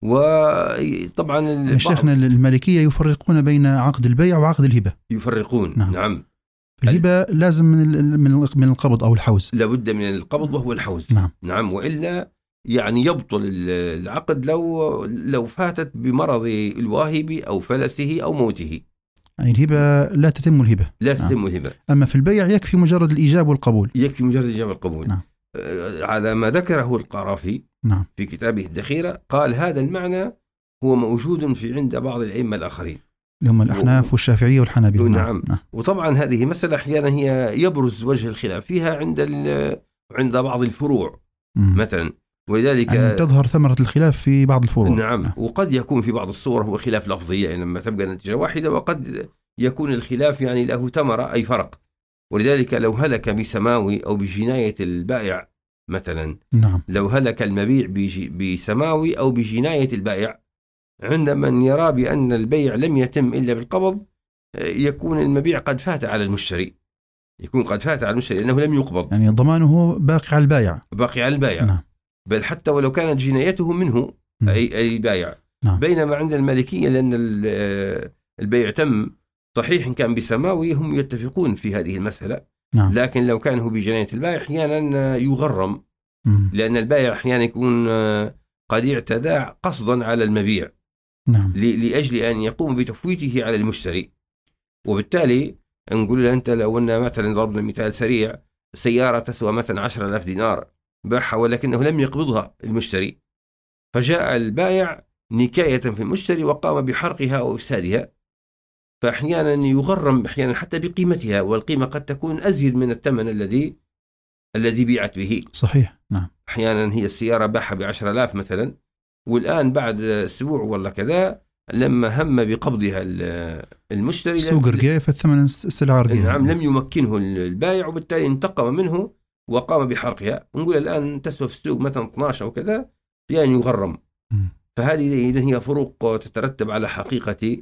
وطبعا شيخنا المالكية يفرقون بين عقد البيع وعقد الهبة. يفرقون. نعم, نعم. الهبة لازم من من القبض أو الحوز، لابد من القبض وهو الحوز. نعم. نعم، وإلا يعني يبطل العقد لو لو فاتت بمرض الواهب أو فلسه أو موته. يعني الهبة لا تتم الهبة. لا تتم نعم. الهبة. أما في البيع يكفي مجرد الإيجاب والقبول. يكفي مجرد الإيجاب والقبول. نعم. على ما ذكره القرافي نعم. في كتابه الدخيرة، قال هذا المعنى هو موجود في عند بعض الأئمة الآخرين، هم الأحناف و... والشافعية والحنابلة. نعم. نعم. وطبعا هذه مسألة أحيانا هي يبرز وجه الخلاف فيها عند عند بعض الفروع م. مثلا، ولذلك يعني تظهر ثمرة الخلاف في بعض الفروع. نعم. نعم. وقد يكون في بعض الصور هو خلاف لفظي، يعني لما تبقى نتيجة واحدة، وقد يكون الخلاف يعني له ثمرة أي فرق. ولذلك لو هلك بسماوي أو بجناية البائع مثلا، نعم. لو هلك المبيع بسماوي أو بجناية البائع، عند من يرى بأن البيع لم يتم إلا بالقبض، يكون المبيع قد فات على المشتري، يكون قد فات على المشتري لأنه لم يقبض. يعني ضمانه باقي على البائع. باقي على البائع. نعم. بل حتى ولو كانت جنايته منه، م. أي أي البائع. نعم. بينما عند المالكية لأن البيع تم صحيح إن كان بسماوي، هم يتفقون في هذه المسألة. نعم. لكن لو كان هو بجناية البائع أحيانا يغرم، م. لأن البائع أحيانا يكون قد اعتدى قصدا على المبيع. نعم. لأجل أن يقوم بتفويته على المشتري. وبالتالي نقول له أنت لو أن مثلا ضربنا مثال سريع، سيارة تسوى مثلا عشرة آلاف دينار باعها ولكنه لم يقبضها المشتري، فجاء البائع نكاية في المشتري وقام بحرقها أو إفسادها، فأحيانا يغرم أحيانا حتى بقيمتها، والقيمة قد تكون أزيد من الثمن الذي الذي بيعت به. صحيح. نعم. أحيانا هي السيارة باعها بعشرة آلاف مثلا، والآن بعد أسبوع ولا كذا لما هم بقبضها المشتري سوق رقية فالثمن السلعة رقية. نعم. لم يمكنه البائع، وبالتالي انتقم منه وقام بحرقها. نقول الآن تسوى في السوق مثلا اثنا عشر أو كذا، يعني يغرم. م. فهذه إذن هي فروق تترتب على حقيقة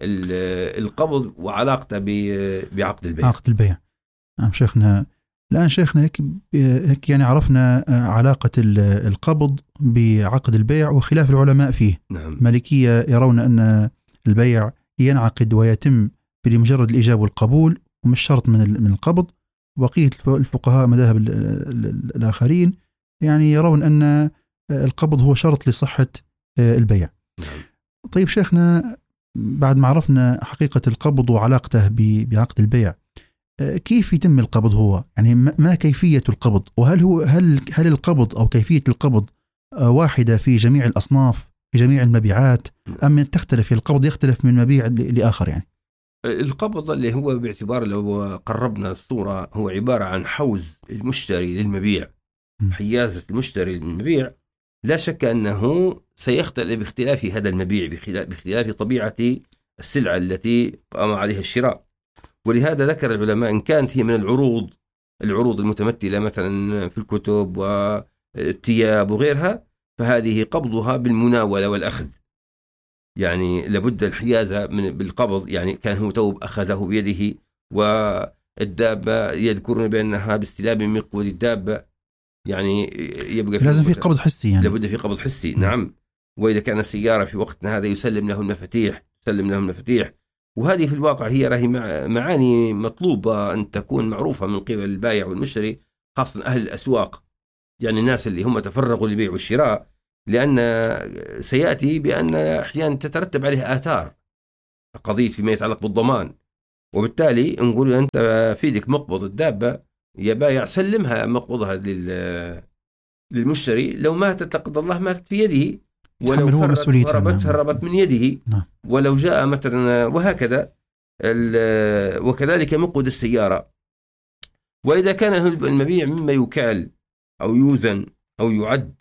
القبض وعلاقته بعقد البيع. عقد البيع. نعم شيخنا. الآن شيخنا هيك هيك يعني عرفنا علاقة القبض بعقد البيع وخلاف العلماء فيه. نعم. مالكية يرون أن البيع ينعقد ويتم بمجرد الإيجاب والقبول ومش شرط من من القبض. بقية الفقهاء مذاهب الآخرين يعني يرون أن القبض هو شرط لصحة البيع. نعم. طيب شيخنا، بعد ما عرفنا حقيقة القبض وعلاقته بعقد البيع، كيف يتم القبض هو؟ يعني ما كيفية القبض؟ وهل هو هل هل القبض أو كيفية القبض واحدة في جميع الأصناف في جميع المبيعات، أم تختلف القبض يختلف من مبيع لآخر؟ يعني القبض اللي هو باعتبار لو قربنا الصورة هو عبارة عن حوز المشتري للمبيع، حيازة المشتري للمبيع، لا شك أنه سيختلف باختلاف هذا المبيع، باختلاف طبيعة السلعة التي قام عليها الشراء. ولهذا ذكر العلماء إن كانت هي من العروض العروض المتمثلة مثلا في الكتب والثياب وغيرها، فهذه قبضها بالمناولة والأخذ، يعني لابد الحيازة من بالقبض. يعني كان هو توب أخذه بيده، والدابة يذكرون بأنها باستلاب من مقود الدابة، يعني يبقى في لازم في قبض حسي، يعني لابد في قبض حسي. م. نعم. وإذا كان السيارة في وقتنا هذا يسلم له المفاتيح يسلم له المفاتيح وهذه في الواقع هي راهي معاني مطلوبة أن تكون معروفة من قبل البائع والمشتري، خاصة أهل الأسواق، يعني الناس اللي هم تفرغوا للبيع والشراء، لأن سيأتي بأن أحيانا تترتب عليه آثار قضية فيما يتعلق بالضمان، وبالتالي نقول أنت في لك مقبض الدابة يا بائع سلمها مقبضها للمشتري، لو ماتت لا قدر الله ماتت في يده، ولو فرت هربت هربت من يده، نعم. ولو جاء مثلا وهكذا، وكذلك مقود السيارة. وإذا كان المبيع مما يكال أو يوزن أو يعد،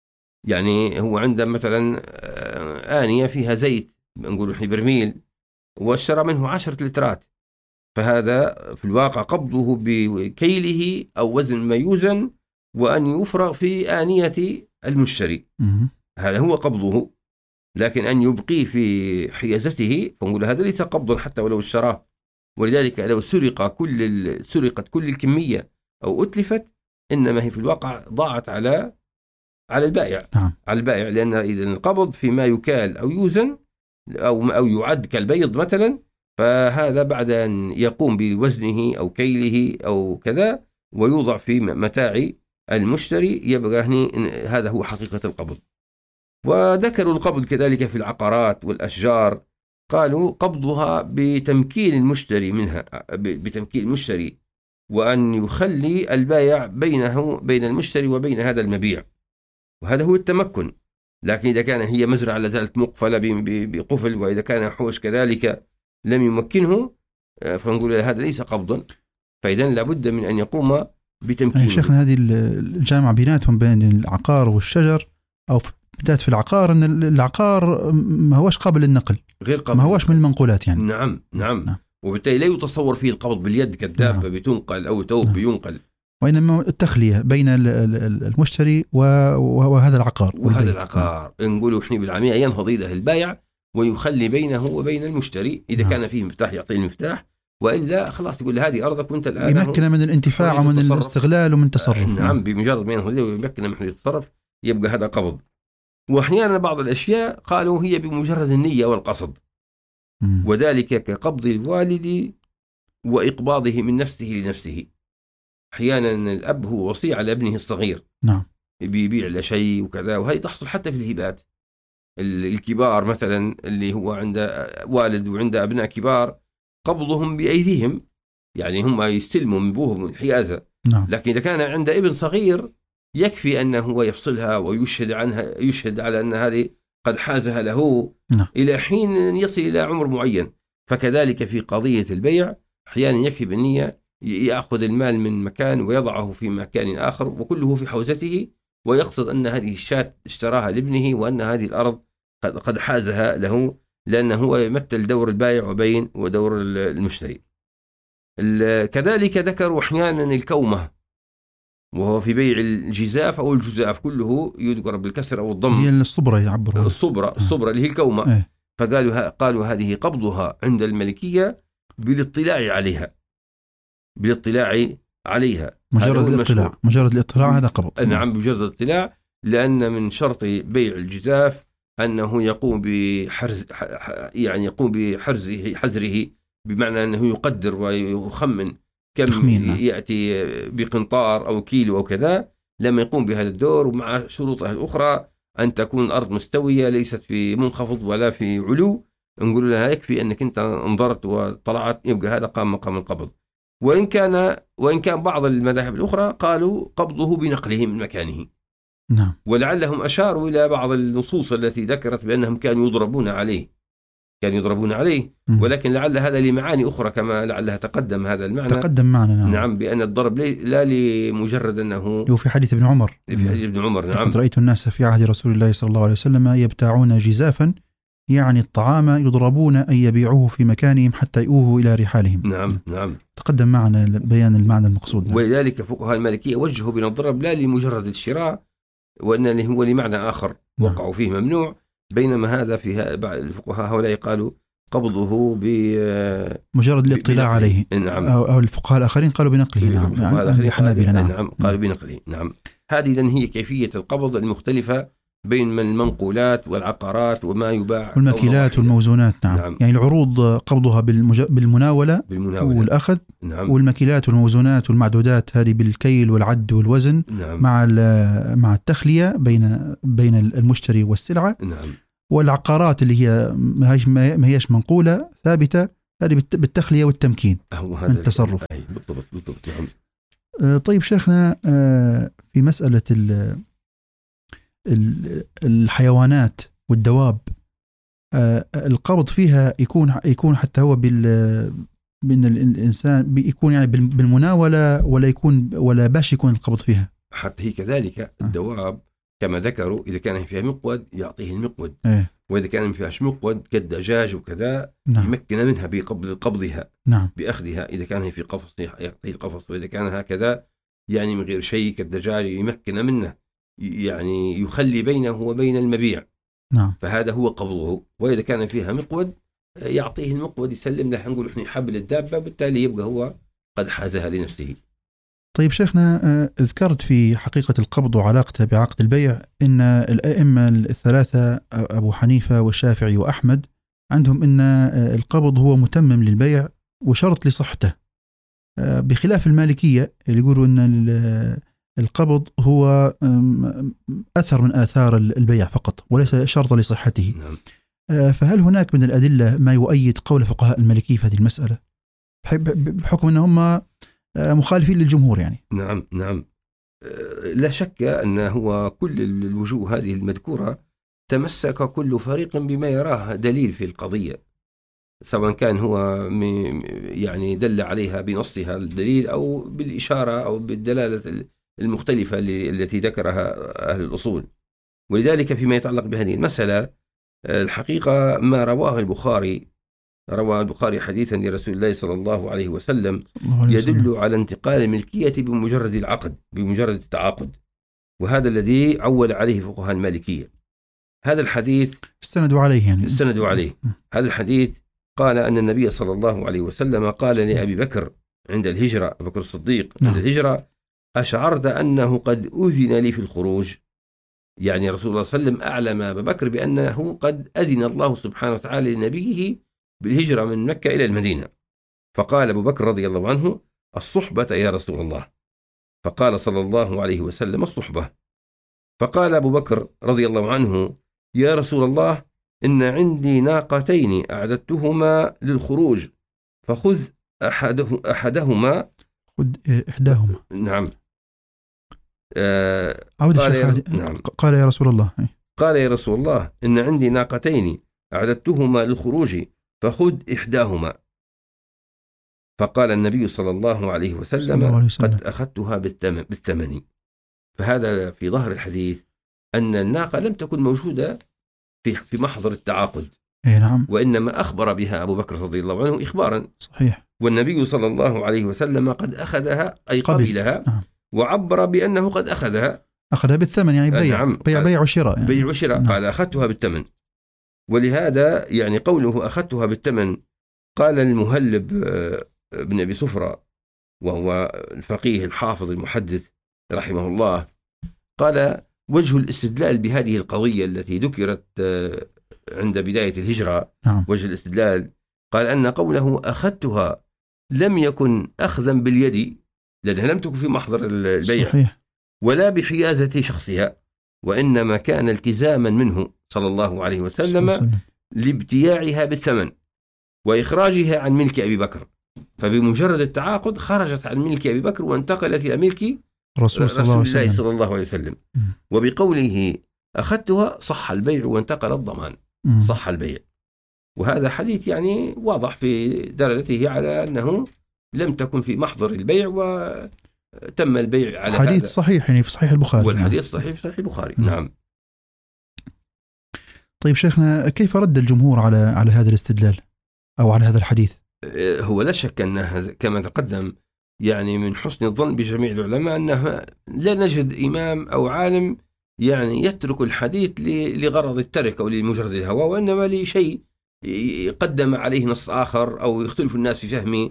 يعني هو عنده مثلا آنية فيها زيت نقول في برميل واشترى منه عشرة لترات، فهذا في الواقع قبضه بكيله أو وزن ما يوزن وأن يفرغ في آنية المشتري، هذا هو قبضه. لكن أن يبقيه في حيازته فنقول هذا ليس قبضا حتى ولو اشتراه. ولذلك لو سرق كل سرقت كل الكمية أو أتلفت، إنما هي في الواقع ضاعت على على البائع، نعم. على البائع، لأن إذا القبض فيما يكال أو يوزن أو أو يعد كالبيض مثلا، فهذا بعد أن يقوم بوزنه أو كيله أو كذا ويوضع في متاع المشتري، يبقى هذا هو حقيقة القبض. وذكروا القبض كذلك في العقارات والأشجار، قالوا قبضها بتمكين المشتري منها، بتمكين المشتري، وأن يخلي البائع بينه بين المشتري وبين هذا المبيع، وهذا هو التمكن. لكن إذا كان هي مزرعة لازالت مقفلة بقفل، وإذا كان حوش كذلك لم يمكنه، فنقول هذا ليس قبضا، فإذا لابد من أن يقوم بتمكينه. شيخنا هذه الجامعة بيناتهم بين العقار والشجر، أو بدأت في العقار أن العقار ما هوش قابل للنقل، غير قابل، ما هوش من المنقولات يعني. نعم نعم, نعم. وبالتالي لا يتصور فيه القبض باليد كالدابة، نعم. بتنقل أو توب، نعم. بينقل، وإنما التخلية بين المشتري وهذا العقار وهذا العقار، نعم. نقولوا إحنا بالعامية ينهض يده البائع ويخلي بينه وبين المشتري، إذا نعم. كان فيه مفتاح يعطيه المفتاح، وإلا خلاص يقول هذه أرضك وأنت الآن يمكن من الانتفاع ومن الاستغلال ومن التصرف. نعم، بمجرد ما ينهض يده ويمكن من التصرف يبقى هذا قبض. وأحيانا بعض الأشياء قالوا هي بمجرد النية والقصد، م. وذلك كقبض الوالد وإقباضه من نفسه لنفسه. أحيانا الأب هو وصي على ابنه الصغير، نعم، بيبيع له شيء وكذا، وهي تحصل حتى في الهبات. الكبار مثلا اللي هو عنده والد وعنده أبناء كبار، قبضهم بأيديهم، يعني هم يستلموا من أبوهم الحيازة، نعم. لكن إذا كان عنده ابن صغير يكفي أنه هو يفصلها ويشهد عنها، يشهد على أن هذه قد حازها له، نعم. إلى حين يصل إلى عمر معين. فكذلك في قضية البيع أحيانا يكفي بالنية يأخذ المال من مكان ويضعه في مكان آخر وكله في حوزته، ويقصد أن هذه الشاة اشتراها لابنه، وأن هذه الأرض قد قد حازها له، لأنه هو يمثل دور البائع وبين ودور المشتري. كذلك ذكروا أحيانا الكومة، وهو في بيع الجزاف أو الجزاف، كله يذكر بالكسر أو الضم، هي الصبرة يعبروا الصبرة الصبرة اللي هي الكومة. اه. فقالوا قالوا هذه قبضها عند الملكية بالاطلاع عليها، بالاطلاع عليها مجرد الاطلاع، مجرد الاطلاع هذا قبض. نعم، بمجرد الاطلاع، لأن من شرط بيع الجزاف أنه يقوم بحرز، يعني يقوم بحرزه حزره، بمعنى أنه يقدر ويخمن كم تخمين. يأتي بقنطار أو كيلو أو كذا، لما يقوم بهذا الدور، ومع شروطها الأخرى أن تكون الأرض مستوية ليست في منخفض ولا في علو، نقول لها يكفي أنك أنت انظرت وطلعت، يبقى هذا قام مقام القبض. وإن كان وإن كان بعض المذاهب الأخرى قالوا قبضه بنقله من مكانه، نعم. ولعلهم أشاروا إلى بعض النصوص التي ذكرت بأنهم كانوا يضربون عليه، كانوا يضربون عليه، م. ولكن لعل هذا لمعاني أخرى، كما لعلها تقدم هذا المعنى، تقدم معنا. نعم. نعم، بأن الضرب لا لمجرد أنه في حديث ابن عمر، في حديث ابن عمر، نعم، قد رأيت الناس في عهد رسول الله صلى الله عليه وسلم يبتاعون جزافا، يعني الطعام، يضربون أن يبيعوه في مكانهم حتى يؤوه إلى رحالهم. نعم نعم، تقدم معنا بيان المعنى المقصود. نعم. ولذلك فقهاء المالكية وجهوا بين الضرب لا لمجرد الشراء، وأن هو لمعنى آخر وقعوا نعم. فيه ممنوع، بينما هذا فيها بعض الفقهاء هؤلاء قالوا قبضه بمجرد الاطلاع عليه. نعم. أو الفقهاء الآخرين قالوا بنقله. نعم. نعم. نعم. نعم. قالوا بنقله. نعم. هذه إذن هي كيفية القبض المختلفة بين المنقولات والعقارات وما يباع والمكيلات والموزونات. نعم. نعم يعني العروض قبضها بالمج... بالمناولة, بالمناولة والأخذ. نعم. والمكيلات والموزونات والمعدودات هذه بالكيل والعد والوزن. نعم. مع مع التخلية بين بين المشتري والسلعة. نعم. والعقارات اللي هي ما هيش ما هيش منقولة ثابتة هذه بالتخلية والتمكين من التصرف. بالضبط بالضبط. نعم. طيب شيخنا في مسألة الحيوانات والدواب القبض فيها يكون يكون حتى هو بال بين الإنسان بيكون يعني بالمناولة ولا يكون ولا باش يكون القبض فيها؟ حتى هي كذلك الدواب كما ذكروا إذا كان فيها مقود يعطيه المقود. إيه؟ وإذا كان فيهاش مقود كالدجاج وكذا. نعم. يمكن منها بقبض قبضها. نعم. بأخذها. إذا كان في قفص يعطيه القفص، وإذا كان هكذا يعني من غير شيء كالدجاج يمكن منه، يعني يخلي بينه وبين المبيع. نعم. فهذا هو قبضه. وإذا كان فيها مقود يعطيه المقود، يسلم له نقول احنا حبل الدابة، بالتالي يبقى هو قد حازها لنفسه. طيب شيخنا ذكرت في حقيقة القبض وعلاقتها بعقد البيع إن الأئمة الثلاثة أبو حنيفة والشافعي وأحمد عندهم إن القبض هو متمم للبيع وشرط لصحته، بخلاف المالكية اللي يقولوا إن القبض هو أثر من آثار البيع فقط وليس شرط لصحته. نعم. فهل هناك من الأدلة ما يؤيد قول فقهاء المالكية في هذه المسألة بحكم أنهم مخالفين للجمهور يعني؟ نعم نعم لا شك أن هو كل الوجوه هذه المذكورة تمسك كل فريق بما يراه دليل في القضية، سواء كان هو يعني دل عليها بنصها الدليل أو بالإشارة أو بالدلالة المختلفة التي ذكرها أهل الأصول. ولذلك فيما يتعلق بهذه المسألة الحقيقة ما رواه البخاري، روى البخاري حديثا لرسول الله صلى الله عليه وسلم يدل على انتقال الملكية بمجرد العقد، بمجرد التعاقد، وهذا الذي عول عليه فقهاء المالكية. هذا الحديث استندوا عليه يعني استندوا عليه هذا الحديث قال أن النبي صلى الله عليه وسلم قال لأبي بكر عند الهجرة، أبي بكر الصديق عند الهجرة: أشعرت أنه قد أذن لي في الخروج؟ يعني رسول الله صلى الله عليه وسلم أعلم أبا بكر بأنه قد أذن الله سبحانه وتعالى لنبيه بالهجرة من مكة إلى المدينة. فقال أبو بكر رضي الله عنه: الصحبة يا رسول الله. فقال صلى الله عليه وسلم: الصحبة. فقال أبو بكر رضي الله عنه: يا رسول الله إن عندي ناقتين أعددتهما للخروج فخذ أحده أحدهما. خذ إحداهما. نعم. آه قال, يا نعم. قال يا رسول الله قال يا رسول الله إن عندي ناقتين أعددتهما للخروج فخذ إحداهما. فقال النبي صلى الله عليه وسلم: الله عليه وسلم. قد أخذتها بالثمن. فهذا في ظهر الحديث أن الناقة لم تكن موجودة في في محضر التعاقد. أي نعم. وإنما أخبر بها أبو بكر رضي الله عنه إخبارا. صحيح. والنبي صلى الله عليه وسلم قد أخذها أي قبل. قبلها. نعم. وعبر بأنه قد أخذها أخذها بالثمن يعني بيع. نعم. بيع بيع وشراء يعني. بيع وشراء. نعم. قال أخذتها بالثمن. ولهذا يعني قوله أخذتها بالثمن قال المهلب بن أبي صفرة وهو الفقيه الحافظ المحدث رحمه الله، قال وجه الاستدلال بهذه القضية التي ذكرت عند بداية الهجرة. نعم. وجه الاستدلال قال أن قوله أخذتها لم يكن أخذا باليد لأنها لم تكن في محضر البيع. صحيح. ولا بحيازة شخصها، وإنما كان التزاما منه صلى الله عليه وسلم لابتياعها بالثمن وإخراجها عن ملك أبي بكر. فبمجرد التعاقد خرجت عن ملك أبي بكر وانتقلت إلى ملك رسول, رسول الله, الله صلى الله عليه وسلم. وبقوله أخذتها صح البيع وانتقل الضمان. صح البيع. وهذا حديث يعني واضح في دلالته على أنه لم تكن في محضر البيع وتم البيع على حديث هذا. صحيح يعني في صحيح البخاري. والحديث صحيح في صحيح البخاري. نعم. نعم. طيب شيخنا كيف رد الجمهور على على هذا الاستدلال أو على هذا الحديث؟ هو لا شك أنه كما تقدم يعني من حسن الظن بجميع العلماء أنه لا نجد إمام أو عالم يعني يترك الحديث لغرض الترك أو لمجرد الهوى، وإنما لشيء يقدم عليه نص آخر أو يختلف الناس في فهم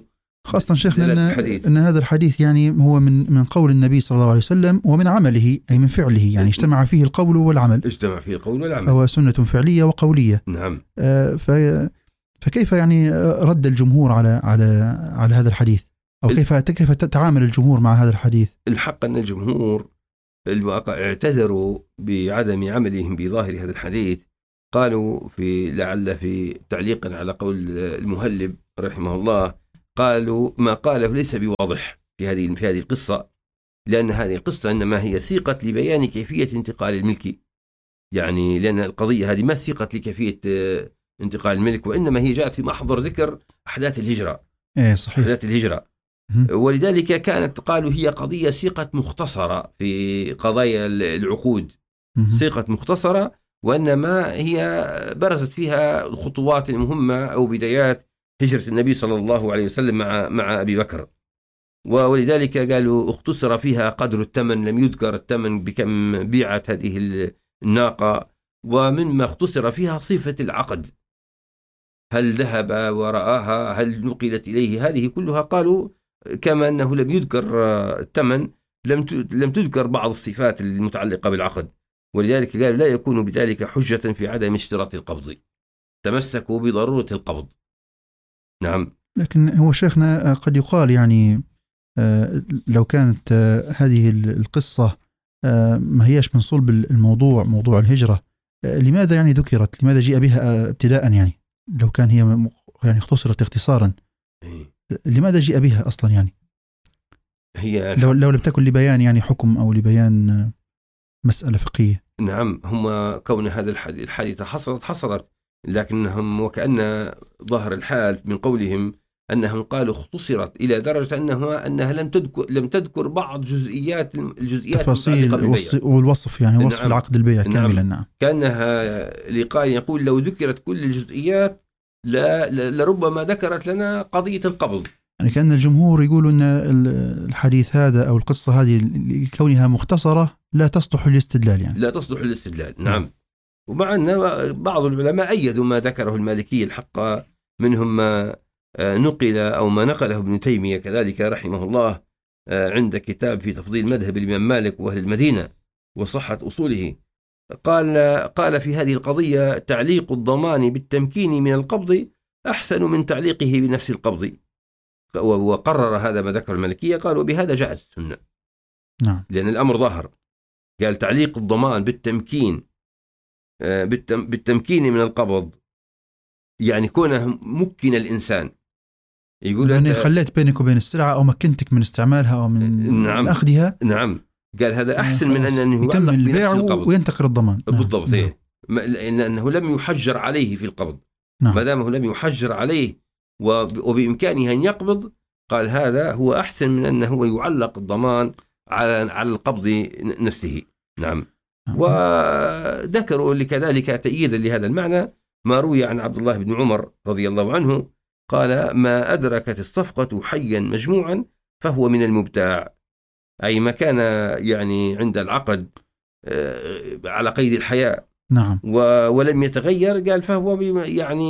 خاصة شيخنا أن, أن هذا الحديث يعني هو من من قول النبي صلى الله عليه وسلم ومن عمله، أي من فعله، يعني اجتمع فيه القول والعمل، اجتمع فيه القول والعمل، فهو سنة فعلية وقولية. نعم. آه فكيف يعني رد الجمهور على على على هذا الحديث، أو كيف كيف تتعامل الجمهور مع هذا الحديث؟ الحق أن الجمهور الواقع اعتذروا بعدم عملهم بظاهر هذا الحديث. قالوا في لعل في تعليقا على قول المهلب رحمه الله، قالوا ما قاله ليس بواضح في هذه في هذه القصة، لأن هذه القصة إنما هي سيقت لبيان كيفية انتقال الملك، يعني لأن القضية هذه ما سيقت لكيفية انتقال الملك، وإنما هي جاءت في محضر ذكر أحداث الهجرة. إيه صحيح. أحداث الهجرة. ولذلك كانت قالوا هي قضية سيقت مختصرة في قضايا العقود، سيقت مختصرة، وإنما هي برزت فيها الخطوات المهمة أو بدايات هجرة النبي صلى الله عليه وسلم مع مع أبي بكر. ولذلك قالوا اختصر فيها قدر الثمن، لم يذكر الثمن بكم بيعت هذه الناقة، ومما اختصر فيها صفة العقد، هل ذهب ورآها، هل نقلت إليه، هذه كلها قالوا كما أنه لم يذكر الثمن لم لم تذكر بعض الصفات المتعلقة بالعقد، ولذلك قالوا لا يكون بذلك حجة في عدم اشتراط القبض، تمسكوا بضرورة القبض. نعم. لكن هو شيخنا قد يقال يعني لو كانت هذه القصة ما هيش من صلب الموضوع، موضوع الهجرة، لماذا يعني ذكرت؟ لماذا جاء بها ابتداء؟ يعني لو كان هي يعني اختصرت اختصارا، لماذا جاء بها أصلا؟ يعني هي لو لو لم تكن لبيان يعني حكم أو لبيان مسألة فقهية. نعم. هم كون هذا الحادثة حصلت حصلت لكنهم وكأن ظاهر الحال من قولهم أنهم قالوا اختصرت إلى درجة أنها أنها لم تذكر لم تذكر بعض جزئيات الجزئيات تفاصيل والوصف، يعني وصف نعم. العقد البيع نعم. كاملا. نعم. كأنها لقاء يقول لو ذكرت كل الجزئيات لا لربما ذكرت لنا قضية القبض. يعني كأن الجمهور يقولوا أن الحديث هذا أو القصة هذه لكونها مختصرة لا تصلح للاستدلال، يعني لا تصلح للاستدلال. نعم. ومع أن بعض العلماء أيدوا ما ذكره المالكي الحق، منهم ما نقل أو ما نقله ابن تيمية كذلك رحمه الله عند كتاب في تفضيل مذهب الإمام مالك وأهل المدينة وصحة أصوله. قال قال في هذه القضية تعليق الضمان بالتمكين من القبض أحسن من تعليقه بنفس القبض، وقرر هذا ما ذكر المالكية. قالوا بهذا جاءت السنة. نعم. لأن الأمر ظاهر. قال تعليق الضمان بالتمكين بالتمكين من القبض، يعني كونه مكن الإنسان، يقول يعني خليت بينك وبين السلعة أو مكنتك من استعمالها أو من نعم. أخذها. نعم. قال هذا أحسن من أنه يتم البيع وينتقل الضمان. نعم. بالضبط. نعم. لأنه لم يحجر عليه في القبض. نعم. ما دامه لم يحجر عليه وبإمكانه أن يقبض، قال هذا هو أحسن من أنه يعلق الضمان على على القبض نفسه. نعم. نعم. وذكروا لكذلك تأييدا لهذا المعنى ما روي عن عبد الله بن عمر رضي الله عنه قال ما أدركت الصفقة حيا مجموعا فهو من المبتاع، أي ما كان يعني عند العقد على قيد الحياة. نعم. ولم يتغير، قال فهو يعني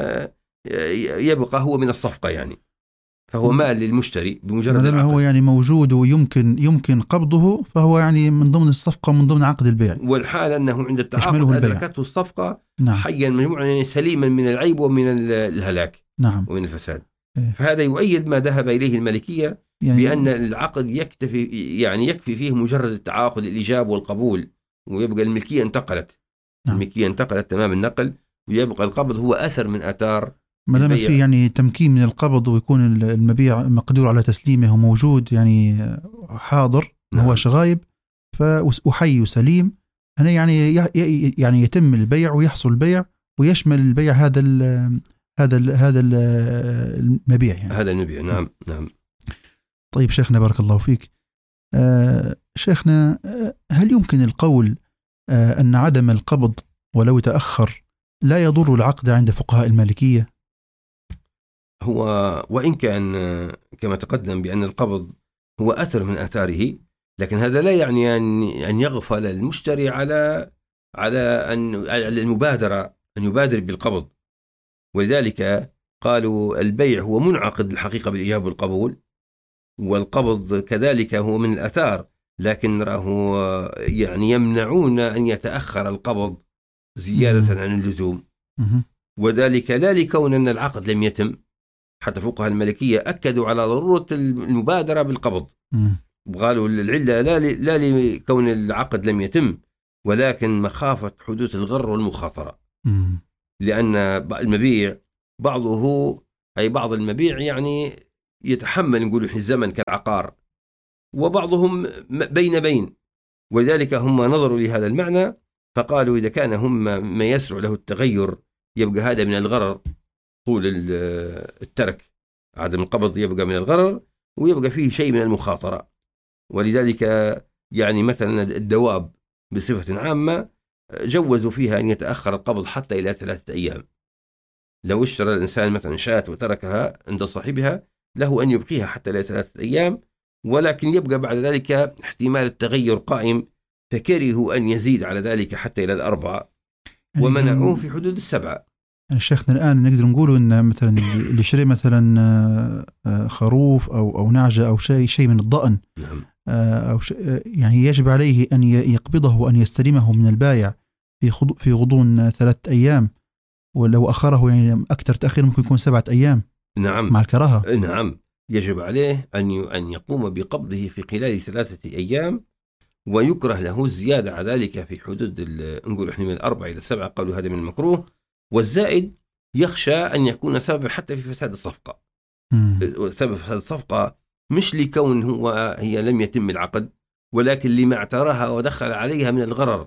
يبقى هو من الصفقة، يعني فهو مال للمشتري بمجرد ما هو يعني موجود ويمكن يمكن قبضه، فهو يعني من ضمن الصفقة من ضمن عقد البيع. والحال أنه عند التعاقد أدركته الصفقة نعم. حيا مجموعا، يعني سليما من العيب ومن الهلاك نعم. ومن الفساد. إيه. فهذا يؤيد ما ذهب إليه المالكية يعني بأن العقد يكتفي يعني يكفي فيه مجرد التعاقد، الإيجاب والقبول، ويبقى الملكية انتقلت. نعم. الملكية انتقلت تمام النقل، ويبقى القبض هو أثر من آثار ما دام في يعني تمكين من القبض ويكون المبيع مقدور على تسليمه وموجود يعني حاضر. نعم. هو شغايب فأحي وسليم هنا يعني يعني يتم البيع ويحصل البيع ويشمل البيع هذا ال هذا ال هذا ال المبيع يعني. هذا المبيع. نعم. نعم. طيب شيخنا بارك الله فيك. آه شيخنا آه هل يمكن القول آه أن عدم القبض ولو تأخر لا يضر العقد عند فقهاء المالكية؟ هو وإن كان كما تقدم بأن القبض هو أثر من آثاره، لكن هذا لا يعني أن يغفل المشتري على على أن على المبادرة أن يبادر بالقبض. ولذلك قالوا البيع هو منعقد الحقيقة بالإجابة والقبول، والقبض كذلك هو من الآثار، لكن راه يعني يمنعون أن يتأخر القبض زيادة عن اللزوم، وذلك لا لكون أن العقد لم يتم. حتى فقهاء المالكية أكدوا على ضرورة المبادرة بالقبض، قالوا العلة لا لا لكون العقد لم يتم، ولكن مخافة حدوث الغر والمخاطرة. لأن المبيع بعضه أي بعض المبيع يعني يتحمل نقول الزمن كالعقار، وبعضهم بين بين، ولذلك هم نظروا لهذا المعنى فقالوا إذا كان هم ما يسرع له التغير يبقى هذا من الغرر، طول الترك عدم القبض يبقى من الغرر، ويبقى فيه شيء من المخاطرة. ولذلك يعني مثلا الدواب بصفة عامة جوزوا فيها أن يتأخر القبض حتى إلى ثلاثة أيام. لو اشترى الإنسان مثلا شاة وتركها عند صاحبها له أن يبقيها حتى إلى ثلاثة أيام، ولكن يبقى بعد ذلك احتمال التغير قائم، فكرهوا أن يزيد على ذلك حتى إلى الأربعة، ومنعوه في حدود السبعة. يعني شيخنا الآن نقدر نقوله أن مثلا اللي يشتري مثلا خروف أو أو نعجة أو شيء شيء من الضأن، نعم. أو يعني يجب عليه أن يقبضه وأن يستلمه من البائع في في غضون ثلاثة أيام، ولو أخره يعني أكثر تأخير ممكن يكون سبعة أيام. نعم. مع الكراهة. نعم، يجب عليه أن أن يقوم بقبضه في خلال ثلاثة أيام، ويكره له الزيادة على ذلك في حدود نقول إحنا من الأربعة إلى السبعة، قالوا هذا من المكروه، والزائد يخشى أن يكون سببا حتى في فساد الصفقة. سبب فساد الصفقة مش لكون هو هي لم يتم العقد، ولكن لما اعتراها ودخل عليها من الغرر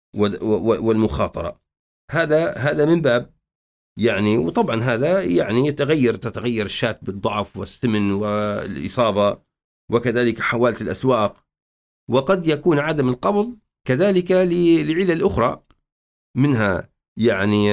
والمخاطرة. هذا هذا من باب يعني، وطبعا هذا يعني يتغير تتغير الشاة بالضعف والسمن والإصابة، وكذلك حوالة الأسواق، وقد يكون عدم القبض كذلك لعلل أخرى، منها يعني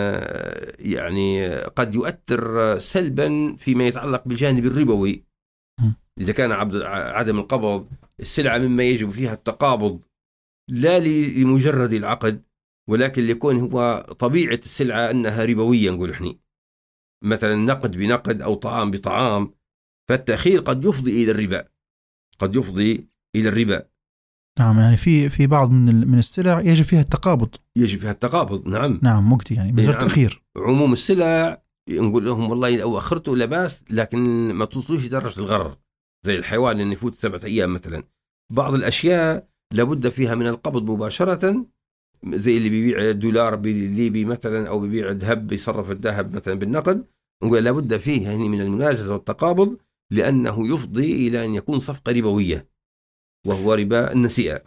يعني قد يؤثر سلبا فيما يتعلق بالجانب الربوي. إذا كان عدم القبض السلعة مما يجب فيها التقابض لا لمجرد العقد، ولكن ليكون هو طبيعة السلعة أنها ربوية، نقول إحنا مثلا نقد بنقد أو طعام بطعام، فالتأخير قد يفضي إلى الربا، قد يفضي إلى الربا. نعم، يعني في في بعض من من السلع يجب فيها التقابض، يجب فيها التقابض. نعم نعم مقتي يعني من غير نعم. تأخير. عموم السلع نقول لهم والله لو أخرته لا بأس، لكن ما توصلوش درجة الغرر، زي الحيوان اللي يفوت سبعة أيام مثلا. بعض الأشياء لابد فيها من القبض مباشرة، زي اللي بيبيع دولار بالليبي مثلا، أو بيبيع ذهب بيصرف الذهب مثلا بالنقد، نقول لابد فيه يعني من المناجزة والتقابض، لأنه يفضي إلى أن يكون صفقة ربوية وهو ربا النسيئة.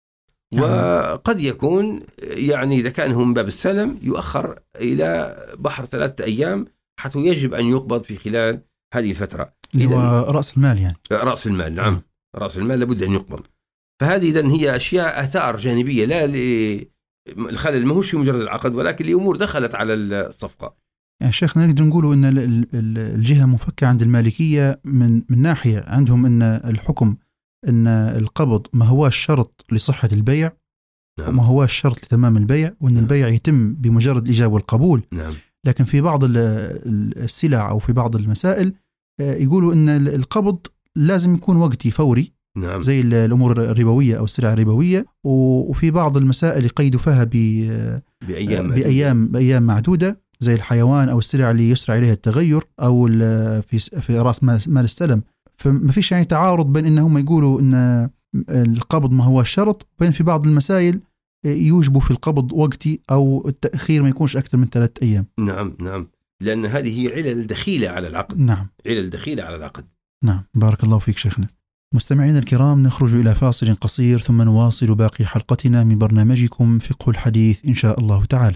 وقد يكون يعني إذا كان هم باب السلم يؤخر إلى بحر ثلاثة أيام حتى يجب أن يقبض في خلال هذه الفترة. هو رأس المال يعني رأس المال. نعم، رأس المال لابد أن يقبض. فهذه إذن هي أشياء آثار جانبية، لا الخلل ما هوش في مجرد العقد، ولكن لأمور دخلت على الصفقة. يعني شيخنا نقدر نقوله أن الجهة مفكة عند المالكية من من ناحية عندهم أن الحكم أن القبض ما هو الشرط لصحة البيع، نعم. وما هو الشرط لتمام البيع، وأن نعم. البيع يتم بمجرد الإجابة والقبول. نعم. لكن في بعض السلع أو في بعض المسائل يقولوا أن القبض لازم يكون وقتي فوري. نعم. زي الأمور الربوية أو السلع الربوية، وفي بعض المسائل يقيدوا فيها بأيام بأيام بأيام معدودة، زي الحيوان أو السلع اللي يسرع إليها التغير، أو في في رأس مال السلم. فما فيش يعني تعارض بين إنهم يقولوا إن القبض ما هو الشرط، بين في بعض المسائل يوجبوا في القبض وقتي أو التأخير ما يكونش أكثر من ثلاثة أيام. نعم نعم، لأن هذه هي علل دخيلة على العقد. نعم، علل دخيلة على العقد. نعم، بارك الله فيك شيخنا. مستمعين الكرام، نخرج إلى فاصل قصير ثم نواصل باقي حلقتنا من برنامجكم فقه الحديث إن شاء الله تعالى.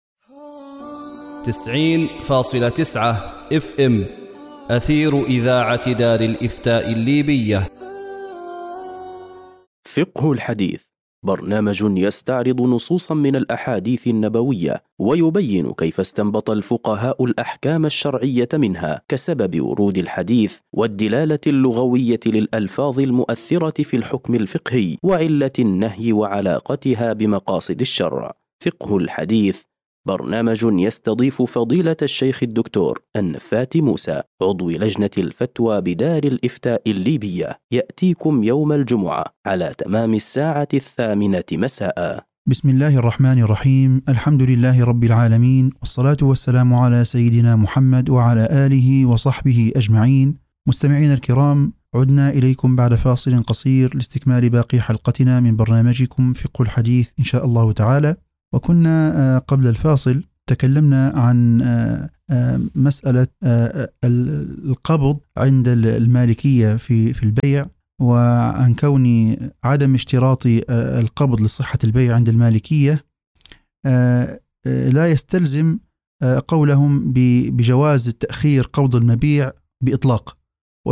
تسعين فاصلة تسعة اف ام أثير إذاعة دار الإفتاء الليبية. فقه الحديث برنامج يستعرض نصوصا من الأحاديث النبوية ويبين كيف استنبط الفقهاء الأحكام الشرعية منها، كسبب ورود الحديث والدلالة اللغوية للألفاظ المؤثرة في الحكم الفقهي وعلة النهي وعلاقتها بمقاصد الشرع. فقه الحديث برنامج يستضيف فضيلة الشيخ الدكتور النفاتي موسى عضو لجنة الفتوى بدار الإفتاء الليبية، يأتيكم يوم الجمعة على تمام الساعة الثامنة مساء. بسم الله الرحمن الرحيم. الحمد لله رب العالمين، والصلاة والسلام على سيدنا محمد وعلى آله وصحبه أجمعين. مستمعين الكرام، عدنا إليكم بعد فاصل قصير لاستكمال باقي حلقتنا من برنامجكم فقه الحديث إن شاء الله تعالى. وكنا قبل الفاصل تكلمنا عن مسألة القبض عند المالكية في في البيع، وعن كون عدم اشتراط القبض لصحة البيع عند المالكية لا يستلزم قولهم بجواز تأخير قبض المبيع بإطلاق،